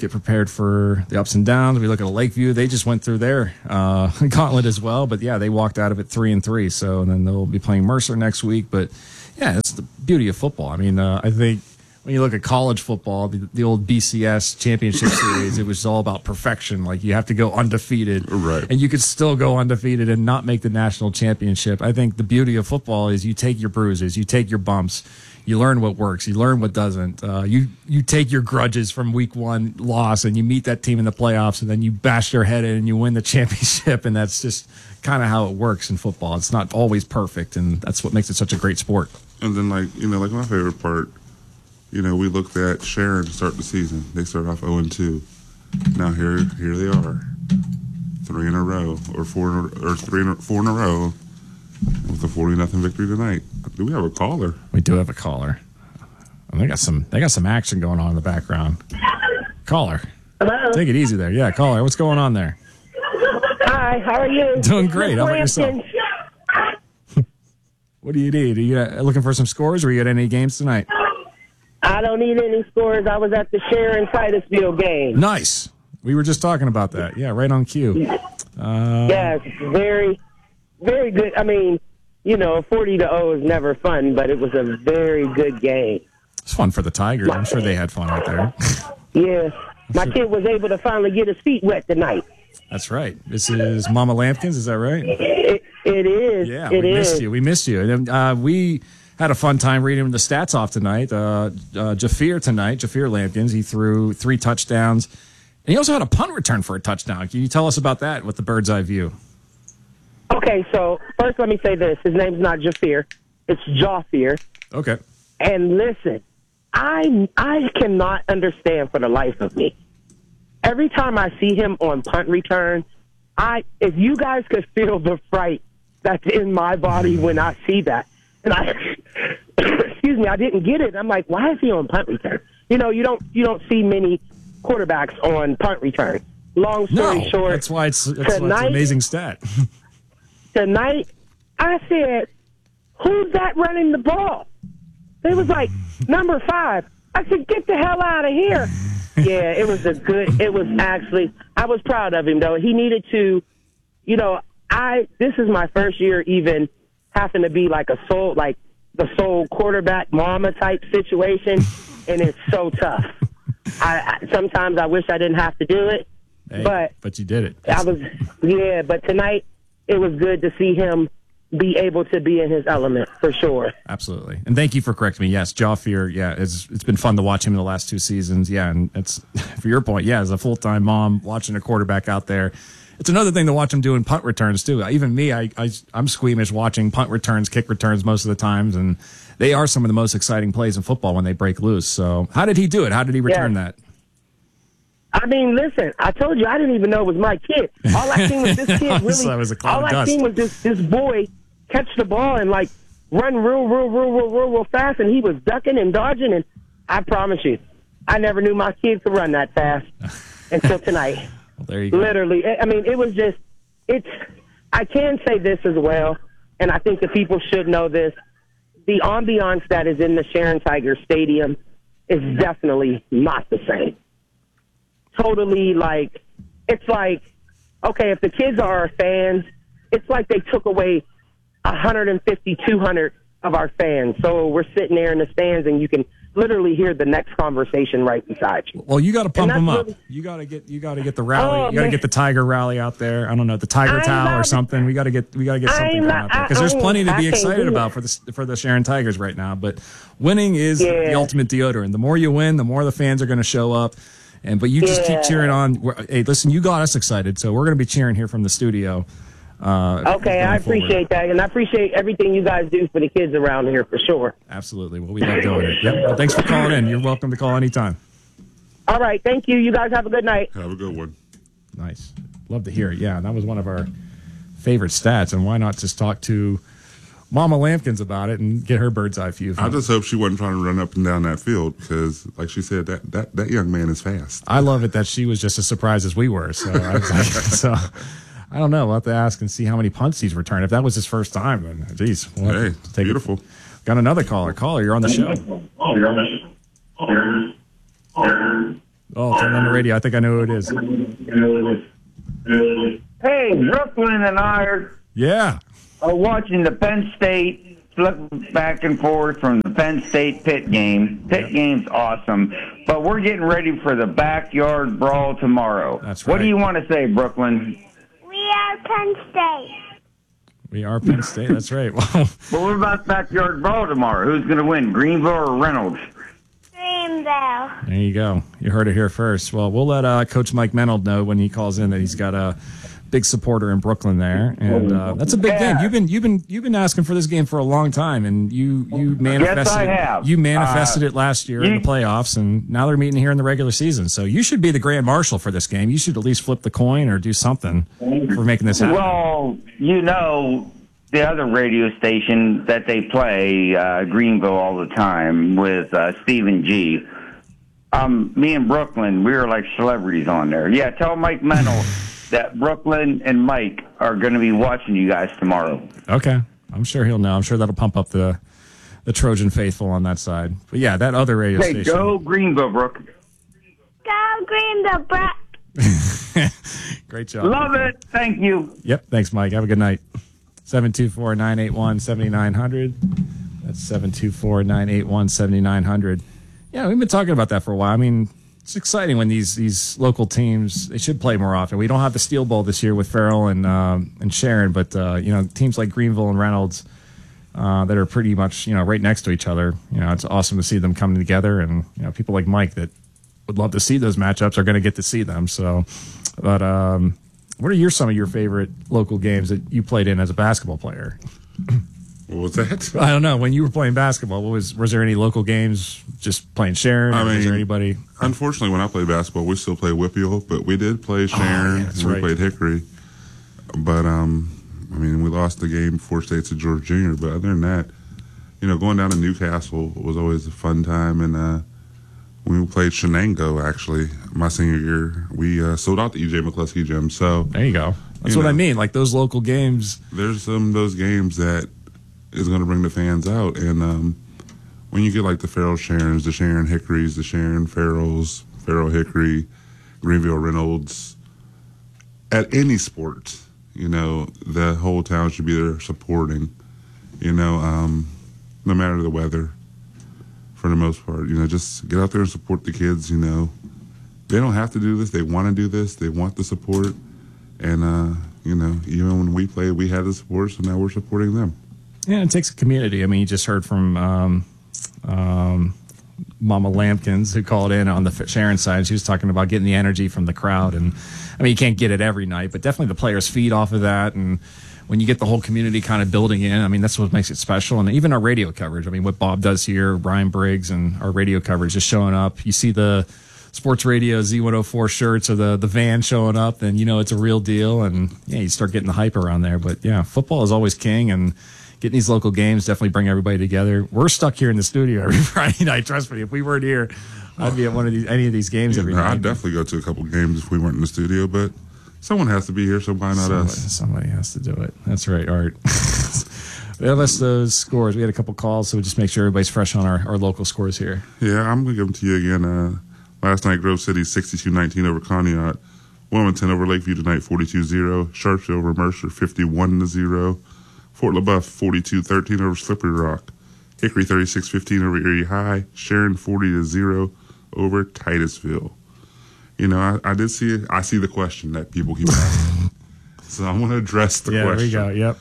get prepared for the ups and downs. We look at a Lakeview; they just went through their uh, gauntlet as well. But yeah, they walked out of it three and three. So and then they'll be playing Mercer next week. But yeah, it's the beauty of football. I mean, uh, I think. When you look at college football, the, the old B C S championship series, it was all about perfection. Like you have to go undefeated, right? And you could still go undefeated and not make the national championship. I think the beauty of football is you take your bruises, you take your bumps, you learn what works, you learn what doesn't. Uh, you you take your grudges from week one loss, and you meet that team in the playoffs, and then you bash their head in and you win the championship. And that's just kind of how it works in football. It's not always perfect, and that's what makes it such a great sport. And then, like you know, like my favorite part. You know, we looked at Sharon to start the season. They started off oh and two. Now here, here they are, three in a row, or four, or three, in a, four in a row, with a forty nothing victory tonight. Do we have a caller? We do have a caller. And they got some, they got some action going on in the background. Caller, hello. Take it easy there. Yeah, caller. What's going on there? Hi, how are you? Doing great. How about yourself? What do you need? Are you uh, looking for some scores, or you got any games tonight? I don't need any scores. I was at the Sharon Titusville game. Nice. We were just talking about that. Yeah, right on cue. Uh, yes, very, very good. I mean, you know, forty to oh is never fun, but it was a very good game. It's fun for the Tigers. I'm sure they had fun out there. Yes. My kid was able to finally get his feet wet tonight. That's right. This is Mama Lampkins. Is that right? It, it is. Yeah, it we is. missed you. We missed you. And uh, we had a fun time reading the stats off tonight. Uh, uh, Jafir tonight, Jafir Lampkins, he threw three touchdowns. And he also had a punt return for a touchdown. Can you tell us about that with the bird's eye view? Okay, so first let me say this. His name's not Jafir. It's Jafir. Okay. And listen, I I cannot understand for the life of me. Every time I see him on punt return, I if you guys could feel the fright that's in my body when I see that. And I, excuse me, I didn't get it. I'm like, why is he on punt return? You know, you don't you don't see many quarterbacks on punt return. Long story no, short, that's why it's, that's why it's tonight, an amazing stat. Tonight, I said, who's that running the ball? They was like, number five. I said, get the hell out of here. Yeah, it was a good, it was actually, I was proud of him, though. He needed to, you know, I, this is my first year even having to be like a sole, like the sole quarterback mama type situation, and it's so tough. I, I sometimes I wish I didn't have to do it, hey, but but you did it. I was, yeah, but tonight it was good to see him be able to be in his element for sure. Absolutely. And thank you for correcting me. Yes, Jafir, yeah, it's it's been fun to watch him in the last two seasons. Yeah, and it's for your point, yeah, as a full-time mom watching a quarterback out there, it's another thing to watch him doing punt returns too. Even me, I, I I'm squeamish watching punt returns, kick returns most of the times, and they are some of the most exciting plays in football when they break loose. So, how did he do it? How did he return yeah. that? I mean, listen, I told you I didn't even know it was my kid. All I seen was this kid really. That was a cloud all of I dust. seen was this this boy catch the ball and like run real, real, real, real, real, real fast, and he was ducking and dodging. And I promise you, I never knew my kid could run that fast until tonight. Well, there you go. Literally, I mean, it was just it's. I can say this as well, and I think the people should know this. The ambiance that is in the Sharon Tigers Stadium is definitely not the same. Totally, like, it's like, okay, if the kids are our fans, it's like they took away one hundred fifty, two hundred of our fans. So we're sitting there in the stands, and you can literally hear the next conversation right beside you. Well, you got to pump them up. Really, you got to get you got to get the rally. Oh, you got to get the Tiger rally out there. I don't know, the Tiger I'm towel or not, something. We got to get we got to get something not, out there because there's plenty to I be excited do about for the for the Sharon Tigers right now. But winning is yeah. the ultimate deodorant. The more you win, the more the fans are going to show up. And but you just yeah. keep cheering on. We're, hey, listen, you got us excited, so we're going to be cheering here from the studio. Uh, okay, I appreciate forward. that, and I appreciate everything you guys do for the kids around here for sure. Absolutely. Well, we love doing it. Yep. Well, thanks for calling in. You're welcome to call anytime. All right, thank you. You guys have a good night. Have a good one. Nice. Love to hear it. Yeah, that was one of our favorite stats, and why not just talk to Mama Lampkins about it and get her bird's eye view. I just hope she wasn't trying to run up and down that field because, like she said, that, that, that young man is fast. I love it that she was just as surprised as we were. So I was like, so I don't know. We'll have to ask and see how many punts he's returned. If that was his first time, then geez, we'll hey, take beautiful. It. Got another caller. Caller, you're on the show. Oh, turn on the radio. I think I know who it is. Hey, Brooklyn and I are, Yeah. are watching the Penn State flip back and forth from the Penn State Pitt game. Pitt yeah. game's awesome, but we're getting ready for the backyard brawl tomorrow. That's right. What do you want to say, Brooklyn? We are Penn State. We are Penn State. That's right. Wow. But what about backyard brawl tomorrow? Who's going to win, Greenville or Reynolds? Greenville. There you go. You heard it here first. Well, we'll let uh, Coach Mike Menold know when he calls in that he's got a big supporter in Brooklyn there, and uh, that's a big yeah. game. You've been you've been you've been asking for this game for a long time, and you you manifested. Yes, I have. You manifested uh, it last year you, in the playoffs, and now they're meeting here in the regular season. So you should be the grand marshal for this game. You should at least flip the coin or do something for making this happen. Well, you know, the other radio station that they play, uh, Greenville, all the time with uh, Stephen G. Um, me and Brooklyn, we were like celebrities on there. Yeah, tell Mike Mennel that Brooklyn and Mike are going to be watching you guys tomorrow. Okay, I'm sure he'll know. I'm sure that'll pump up the the Trojan faithful on that side. But yeah, that other radio hey, station. Go Greenville, Brooke. Go Greenville, Brooke. Great job. Love it. Thank you. Yep. Thanks, Mike. Have a good night. seven two four, nine eight one, seven nine zero zero. That's seven two four, nine eight one, seven nine zero zero. Yeah, we've been talking about that for a while. I mean, it's exciting when these these local teams, they should play more often. We don't have the Steel Bowl this year with Farrell and um, and Sharon, but uh, you know, teams like Greenville and Reynolds uh, that are pretty much, you know, right next to each other. You know, it's awesome to see them coming together, and you know, people like Mike that would love to see those matchups are going to get to see them. So, but um, what are your some of your favorite local games that you played in as a basketball player? What was that? I don't know. When you were playing basketball, what was was there any local games? Just playing Sharon? I or mean, was there anybody? Unfortunately, when I played basketball, we still play Whippeal, but we did play Sharon. Oh, yeah, that's and we right. played Hickory. But um, I mean, we lost the game four states to George Junior But other than that, you know, going down to Newcastle was always a fun time. And uh, when we played Shenango, actually, my senior year, we uh, sold out the E J McCluskey gym. So there you go. That's you what know, I mean. Like those local games. There's some of those games that is going to bring the fans out. And um, when you get like the Farrell Sharons, the Sharon Hickories, the Sharon Farrells, Farrell Hickory, Greenville Reynolds, at any sport, you know, the whole town should be there supporting, you know, um, no matter the weather, for the most part. You know, just get out there and support the kids, you know. They don't have to do this. They want to do this. They want the support. And, uh, you know, even when we played, we had the support, so now we're supporting them. Yeah, it takes a community. I mean, you just heard from um, um, Mama Lampkins, who called in on the Sharon side. She was talking about getting the energy from the crowd. And, I mean, you can't get it every night, but definitely the players feed off of that. And when you get the whole community kind of building in, I mean, that's what makes it special. And even our radio coverage. I mean, what Bob does here, Brian Briggs, and our radio coverage is showing up. You see the sports radio Z one oh four shirts or the, the van showing up, then you know it's a real deal. And, yeah, you start getting the hype around there. But, yeah, football is always king. And getting these local games definitely bring everybody together. We're stuck here in the studio every Friday night. Trust me, if we weren't here, I'd be at one of these, any of these games yeah, every no, night. I'd definitely go to a couple games if we weren't in the studio, but someone has to be here, so why not somebody, us? Somebody has to do it. That's right, Art. Yeah, that's those scores. We had a couple calls, so we'll just make sure everybody's fresh on our, our local scores here. Yeah, I'm going to give them to you again. Uh, last night, Grove City sixty-two nineteen over Conneaut. Wilmington over Lakeview tonight forty-two zero. Sharpsville over Mercer fifty-one to zero. Fort LaBeouf forty-two thirteen over Slippery Rock. Hickory thirty-six fifteen over Erie High. Sharon forty to zero over Titusville. You know, I, I did see it. I see the question that people keep asking. So I'm going to address the yeah, question. There we go. Yep.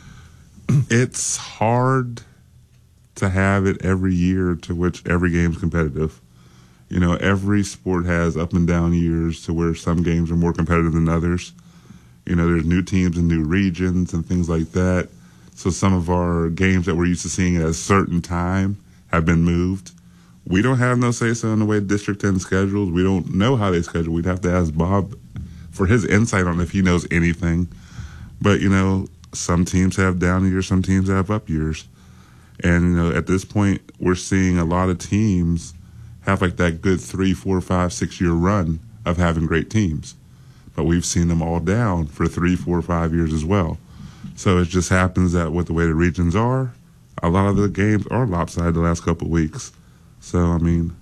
It's hard to have it every year to which every game's competitive. You know, every sport has up and down years to where some games are more competitive than others. You know, there's new teams and new regions and things like that. So some of our games that we're used to seeing at a certain time have been moved. We don't have no say-so in the way District ten schedules. We don't know how they schedule. We'd have to ask Bob for his insight on if he knows anything. But, you know, some teams have down years, some teams have up years. And, you know, at this point, we're seeing a lot of teams have like that good three, four, five, six-year run of having great teams. But we've seen them all down for three, four, five years as well. So it just happens that with the way the regions are, a lot of the games are lopsided the last couple of weeks. So, I mean,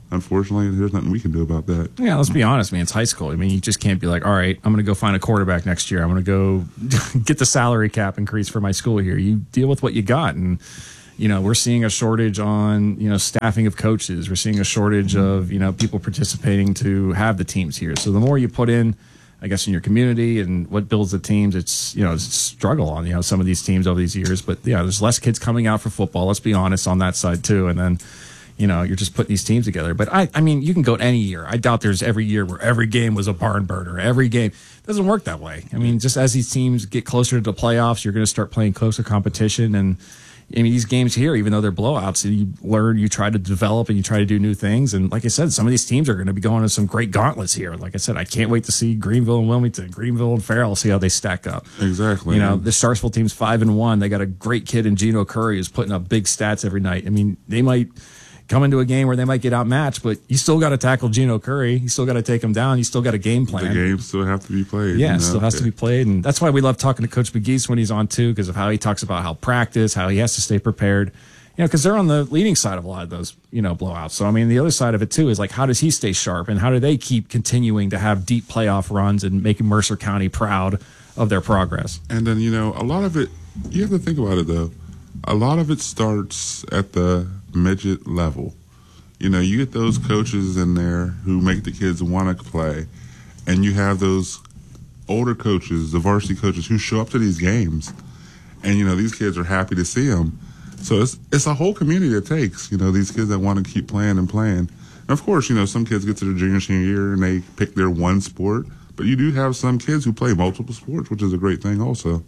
unfortunately, there's nothing we can do about that. Yeah, let's be honest, man. It's high school. I mean, you just can't be like, all right, I'm going to go find a quarterback next year. I'm going to go get the salary cap increase for my school here. You deal with what you got. And, you know, we're seeing a shortage on, you know, staffing of coaches. We're seeing a shortage of, you know, people participating to have the teams here. So the more you put in, I guess, in your community and what builds the teams, it's, you know, it's a struggle on, you know, some of these teams over these years. But, yeah, there's less kids coming out for football. Let's be honest on that side, too. And then, you know, you're just putting these teams together. But, I, I mean, you can go any year. I doubt there's every year where every game was a barn burner. Every game. It doesn't work that way. I mean, just as these teams get closer to the playoffs, you're going to start playing closer competition. And, I mean, these games here, even though they're blowouts, you learn, you try to develop, and you try to do new things. And like I said, some of these teams are going to be going on some great gauntlets here. Like I said, I can't wait to see Greenville and Wilmington, Greenville and Farrell, see how they stack up. Exactly. You know, the Starksville team's five and one. They got a great kid in Gino Curry who's putting up big stats every night. I mean, they might come into a game where they might get outmatched, but you still got to tackle Gino Curry. You still got to take him down. You still got a game plan. The games still have to be played. Yeah, you know? it still has to be played. And that's why we love talking to Coach McGeese when he's on, too, because of how he talks about how practice, how he has to stay prepared. You know, because they're on the leading side of a lot of those, you know, blowouts. So, I mean, the other side of it, too, is like, how does he stay sharp? And how do they keep continuing to have deep playoff runs and making Mercer County proud of their progress? And then, you know, a lot of it, you have to think about it, though. A lot of it starts at the midget level. You know, you get those coaches in there who make the kids want to play, and you have those older coaches, the varsity coaches, who show up to these games, and, you know, these kids are happy to see them. So it's it's a whole community that takes, you know, these kids that want to keep playing and playing. And, of course, you know, some kids get to their junior, senior year, and they pick their one sport, but you do have some kids who play multiple sports, which is a great thing also.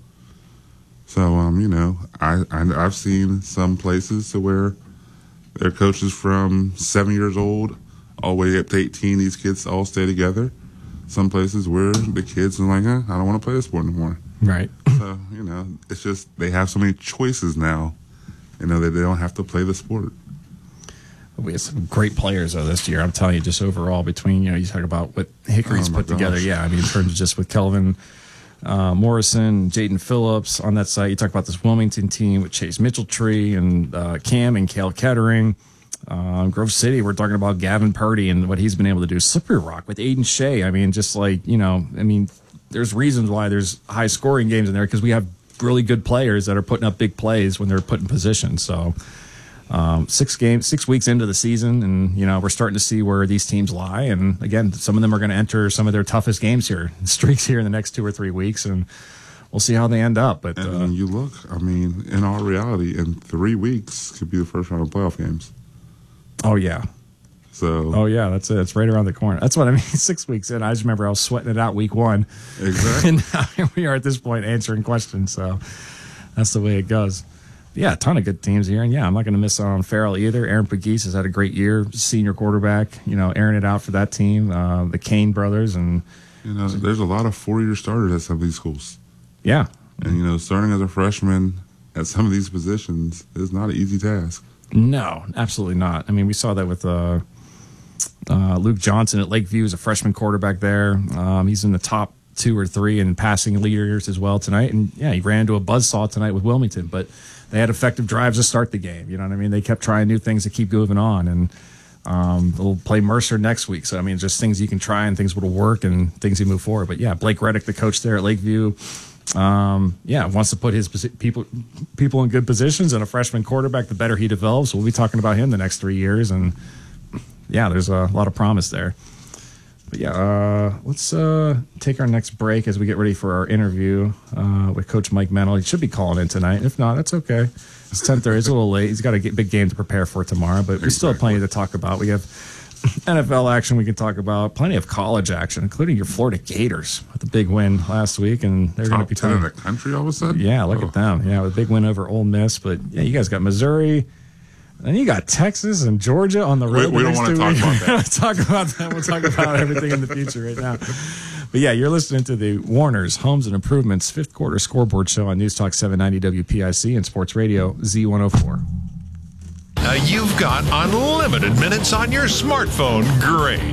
So, um, you know, I, I, I've seen some places to where their coaches from seven years old all the way up to eighteen, these kids all stay together. Some places where the kids are like, eh, I don't want to play this sport anymore. Right. So, you know, it's just they have so many choices now, you know, that they don't have to play the sport. We had some great players though this year. I'm telling you, just overall between, you know, you talk about what Hickory's Oh, my put together. gosh. Yeah, I mean, in terms of just with Kelvin uh, Morrison, Jaden Phillips on that side. You talk about this Wilmington team with Chase Mitchelltree and uh, Cam and Cale Kettering. Uh, Grove City, we're talking about Gavin Purdy and what he's been able to do. Slippery Rock with Aiden Shea. I mean, just like, you know, I mean, there's reasons why there's high scoring games in there because we have really good players that are putting up big plays when they're put in position. So um, six games, six weeks into the season, and, you know, we're starting to see where these teams lie. And, again, some of them are going to enter some of their toughest games here, streaks here in the next two or three weeks, and we'll see how they end up. But And uh, you look, I mean, in all reality, in three weeks could be the first round of playoff games. oh, yeah. So, Oh, yeah, that's it. It's right around the corner. That's what I mean. Six weeks in, I just remember I was sweating it out week one. Exactly. And now here we are at this point answering questions. So that's the way it goes. But yeah, a ton of good teams here. And, yeah, I'm not going to miss out on Farrell either. Aaron Pegues has had a great year, senior quarterback, you know, airing it out for that team. Uh, the Kane brothers. And, you know, there's a lot of four-year starters at some of these schools. yeah. And, you know, starting as a freshman at some of these positions is not an easy task. No, absolutely not. I mean, we saw that with uh, uh, Luke Johnson at Lakeview as a freshman quarterback there. Um, he's in the top two or three in passing leaders as well tonight. And, yeah, he ran into a buzzsaw tonight with Wilmington. But they had effective drives to start the game. You know what I mean? They kept trying new things to keep moving on. And um, they'll play Mercer next week. So, I mean, just things you can try and things will work and things you move forward. But, yeah, Blake Reddick, the coach there at Lakeview, Um, yeah, wants to put his posi- people people in good positions, and a freshman quarterback, the better he develops. We'll be talking about him the next three years, and yeah, there's a lot of promise there. But yeah, uh, let's uh, take our next break as we get ready for our interview uh, with Coach Mike Mennel. He should be calling in tonight. If not, that's okay. It's ten thirty. It's a little late. He's got a big game to prepare for tomorrow, but we still have plenty to talk about. We have N F L action we can talk about, plenty of college action, including your Florida Gators with a big win last week, and they're going to be ten in talking. the country all of a sudden? Yeah, look Oh. at them. Yeah, with a big win over Ole Miss. But yeah, you guys got Missouri, and you got Texas and Georgia on the We- road. we the don't next wanna two talk weeks. about that. Talk about that. We'll talk about everything in the future right now. But yeah, you're listening to the Warner's Homes and Improvements fifth quarter scoreboard show on News Talk seven ninety W P I C and Sports Radio Z one oh four. Now you've got unlimited minutes on your smartphone. Great.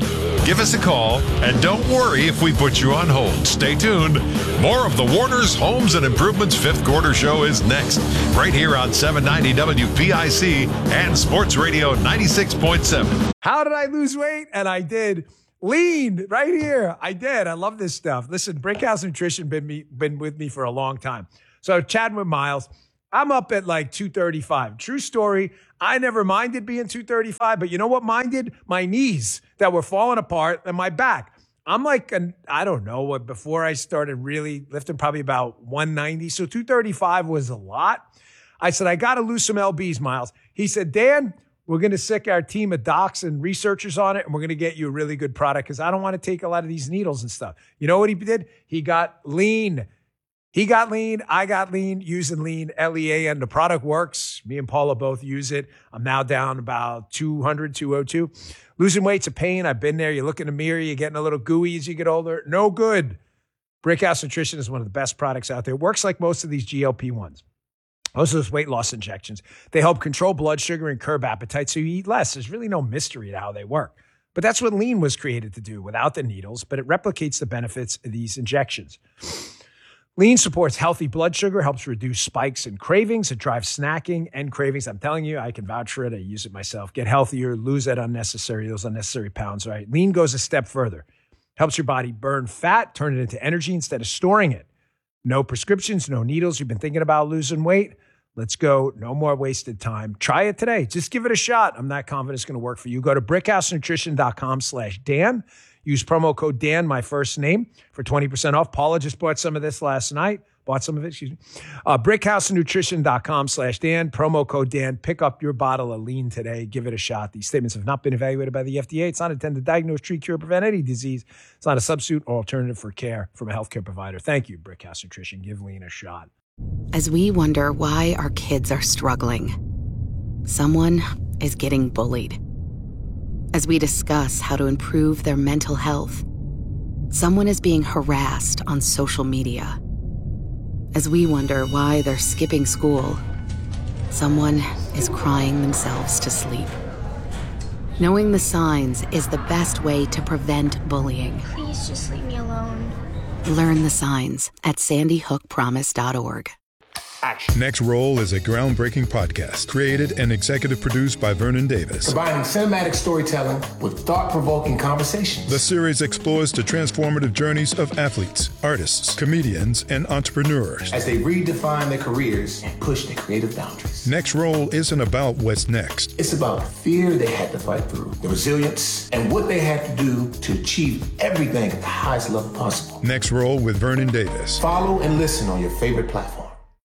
Give us a call, and don't worry if we put you on hold. Stay tuned. More of the Warner's Homes and Improvements fifth Quarter Show is next, right here on seven ninety W P I C and Sports Radio ninety-six point seven. How did I lose weight? And I did. Lean right here. I did. I love this stuff. Listen, Brickhouse Nutrition been me been with me for a long time. So chatting with Miles, I'm up at like two thirty-five. True story. I never minded being two thirty-five, but you know what minded? My knees that were falling apart and my back. I'm like, an, I don't know what, before I started really lifting, probably about one ninety. So two thirty-five was a lot. I said, I got to lose some L Bs, Miles. He said, Dan, we're going to sick our team of docs and researchers on it, and we're going to get you a really good product because I don't want to take a lot of these needles and stuff. You know what he did? He got lean. He got lean. I got lean using lean, L E A, and the product works. Me and Paula both use it. I'm now down about two hundred, two oh two. Losing weight's a pain. I've been there. You look in the mirror, you're getting a little gooey as you get older. No good. Brickhouse Nutrition is one of the best products out there. It works like most of these G L P ones. Most of those weight loss injections. They help control blood sugar and curb appetite so you eat less. There's really no mystery to how they work. But that's what lean was created to do without the needles, but it replicates the benefits of these injections. Lean supports healthy blood sugar, helps reduce spikes and cravings. It drives snacking and cravings. I'm telling you, I can vouch for it. I use it myself. Get healthier, lose that unnecessary, those unnecessary pounds, right? Lean goes a step further. Helps your body burn fat, turn it into energy instead of storing it. No prescriptions, no needles. You've been thinking about losing weight? Let's go. No more wasted time. Try it today. Just give it a shot. I'm not confident it's going to work for you. Go to brickhousenutrition.com slash Dan. Use promo code Dan, my first name, for twenty percent off. Paula just bought some of this last night. Bought some of it, excuse me. Uh, brickhousenutrition.com slash Dan. Promo code Dan. Pick up your bottle of lean today. Give it a shot. These statements have not been evaluated by the F D A. It's not intended to diagnose, treat, cure, prevent any disease. It's not a substitute or alternative for care from a healthcare provider. Thank you, Brickhouse Nutrition. Give lean a shot. As we wonder why our kids are struggling, someone is getting bullied. As we discuss how to improve their mental health, someone is being harassed on social media. As we wonder why they're skipping school, someone is crying themselves to sleep. Knowing the signs is the best way to prevent bullying. Please just leave me alone. Learn the signs at sandy hook promise dot org. Next Roll is a groundbreaking podcast created and executive produced by Vernon Davis. Combining cinematic storytelling with thought-provoking conversations. The series explores the transformative journeys of athletes, artists, comedians, and entrepreneurs as they redefine their careers and push their creative boundaries. Next Roll isn't about what's next. It's about the fear they had to fight through, the resilience, and what they had to do to achieve everything at the highest level possible. Next Roll with Vernon Davis. Follow and listen on your favorite platform.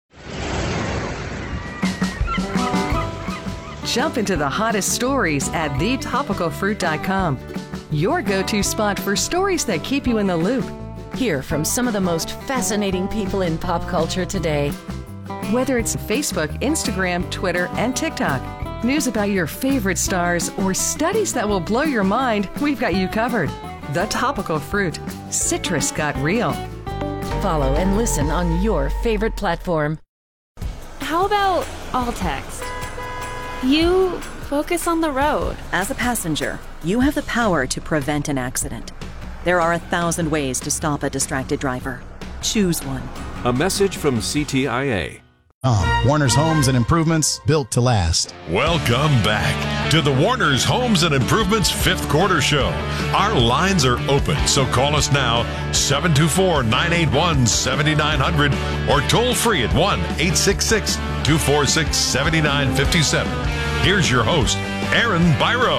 Jump into the hottest stories at the topical fruit dot com. Your go-to spot for stories that keep you in the loop. Hear from some of the most fascinating people in pop culture today. Whether it's Facebook, Instagram, Twitter, and TikTok, news about your favorite stars, or studies that will blow your mind, we've got you covered. The Topical Fruit. Citrus got real. Follow and listen on your favorite platform. How about all text? You focus on the road. As a passenger, you have the power to prevent an accident. There are a thousand ways to stop a distracted driver. Choose one. A message from C T I A. Um, Warner's Homes and Improvements, built to last. Welcome back to the Warner's Homes and Improvements fifth Quarter Show. Our lines are open, so call us now, seven two four, nine eight one, seven nine zero zero, or toll free at one eight six six, two four six, seven nine five seven. Here's your host, Aaron Byro.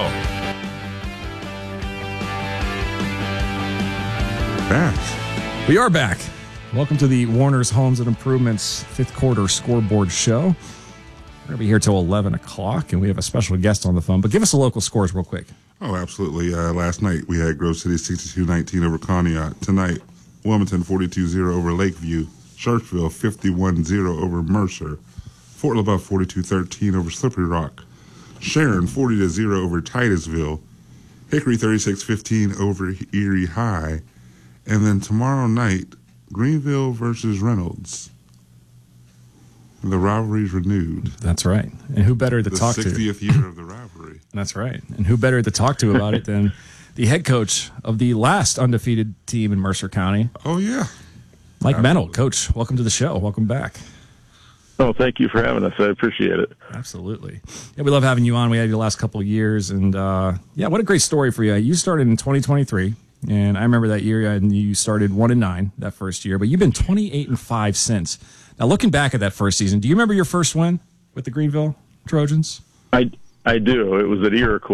Back. We are back. Welcome to the Warner's Homes and Improvements fifth Quarter Scoreboard Show. We're going to be here till eleven o'clock, and we have a special guest on the phone. But give us the local scores real quick. Oh, absolutely. Uh, last night we had Grove City sixty-two nineteen over Conneaut. Tonight, Wilmington forty-two zero over Lakeview. Sharpsville fifty-one zero over Mercer. Fort LaBeouf forty-two thirteen over Slippery Rock. Sharon forty to zero over Titusville. Hickory thirty-six fifteen over Erie High. And then tomorrow night, Greenville versus Reynolds. The rivalry's renewed. That's right. And who better to the talk to? The sixtieth year of the rivalry. That's right. And who better to talk to about it than the head coach of the last undefeated team in Mercer County. Oh, yeah. Mike Mennel. Coach, welcome to the show. Welcome back. Oh, thank you for having us. I appreciate it. Absolutely. Yeah, we love having you on. We had you the last couple of years. And, uh, yeah, what a great story for you. You started in twenty twenty-three, and I remember that year, and you started one and nine that first year, but you've been twenty-eight and five since. Now, looking back at that first season, do you remember your first win with the Greenville Trojans? I, I do. It was at Iroquois.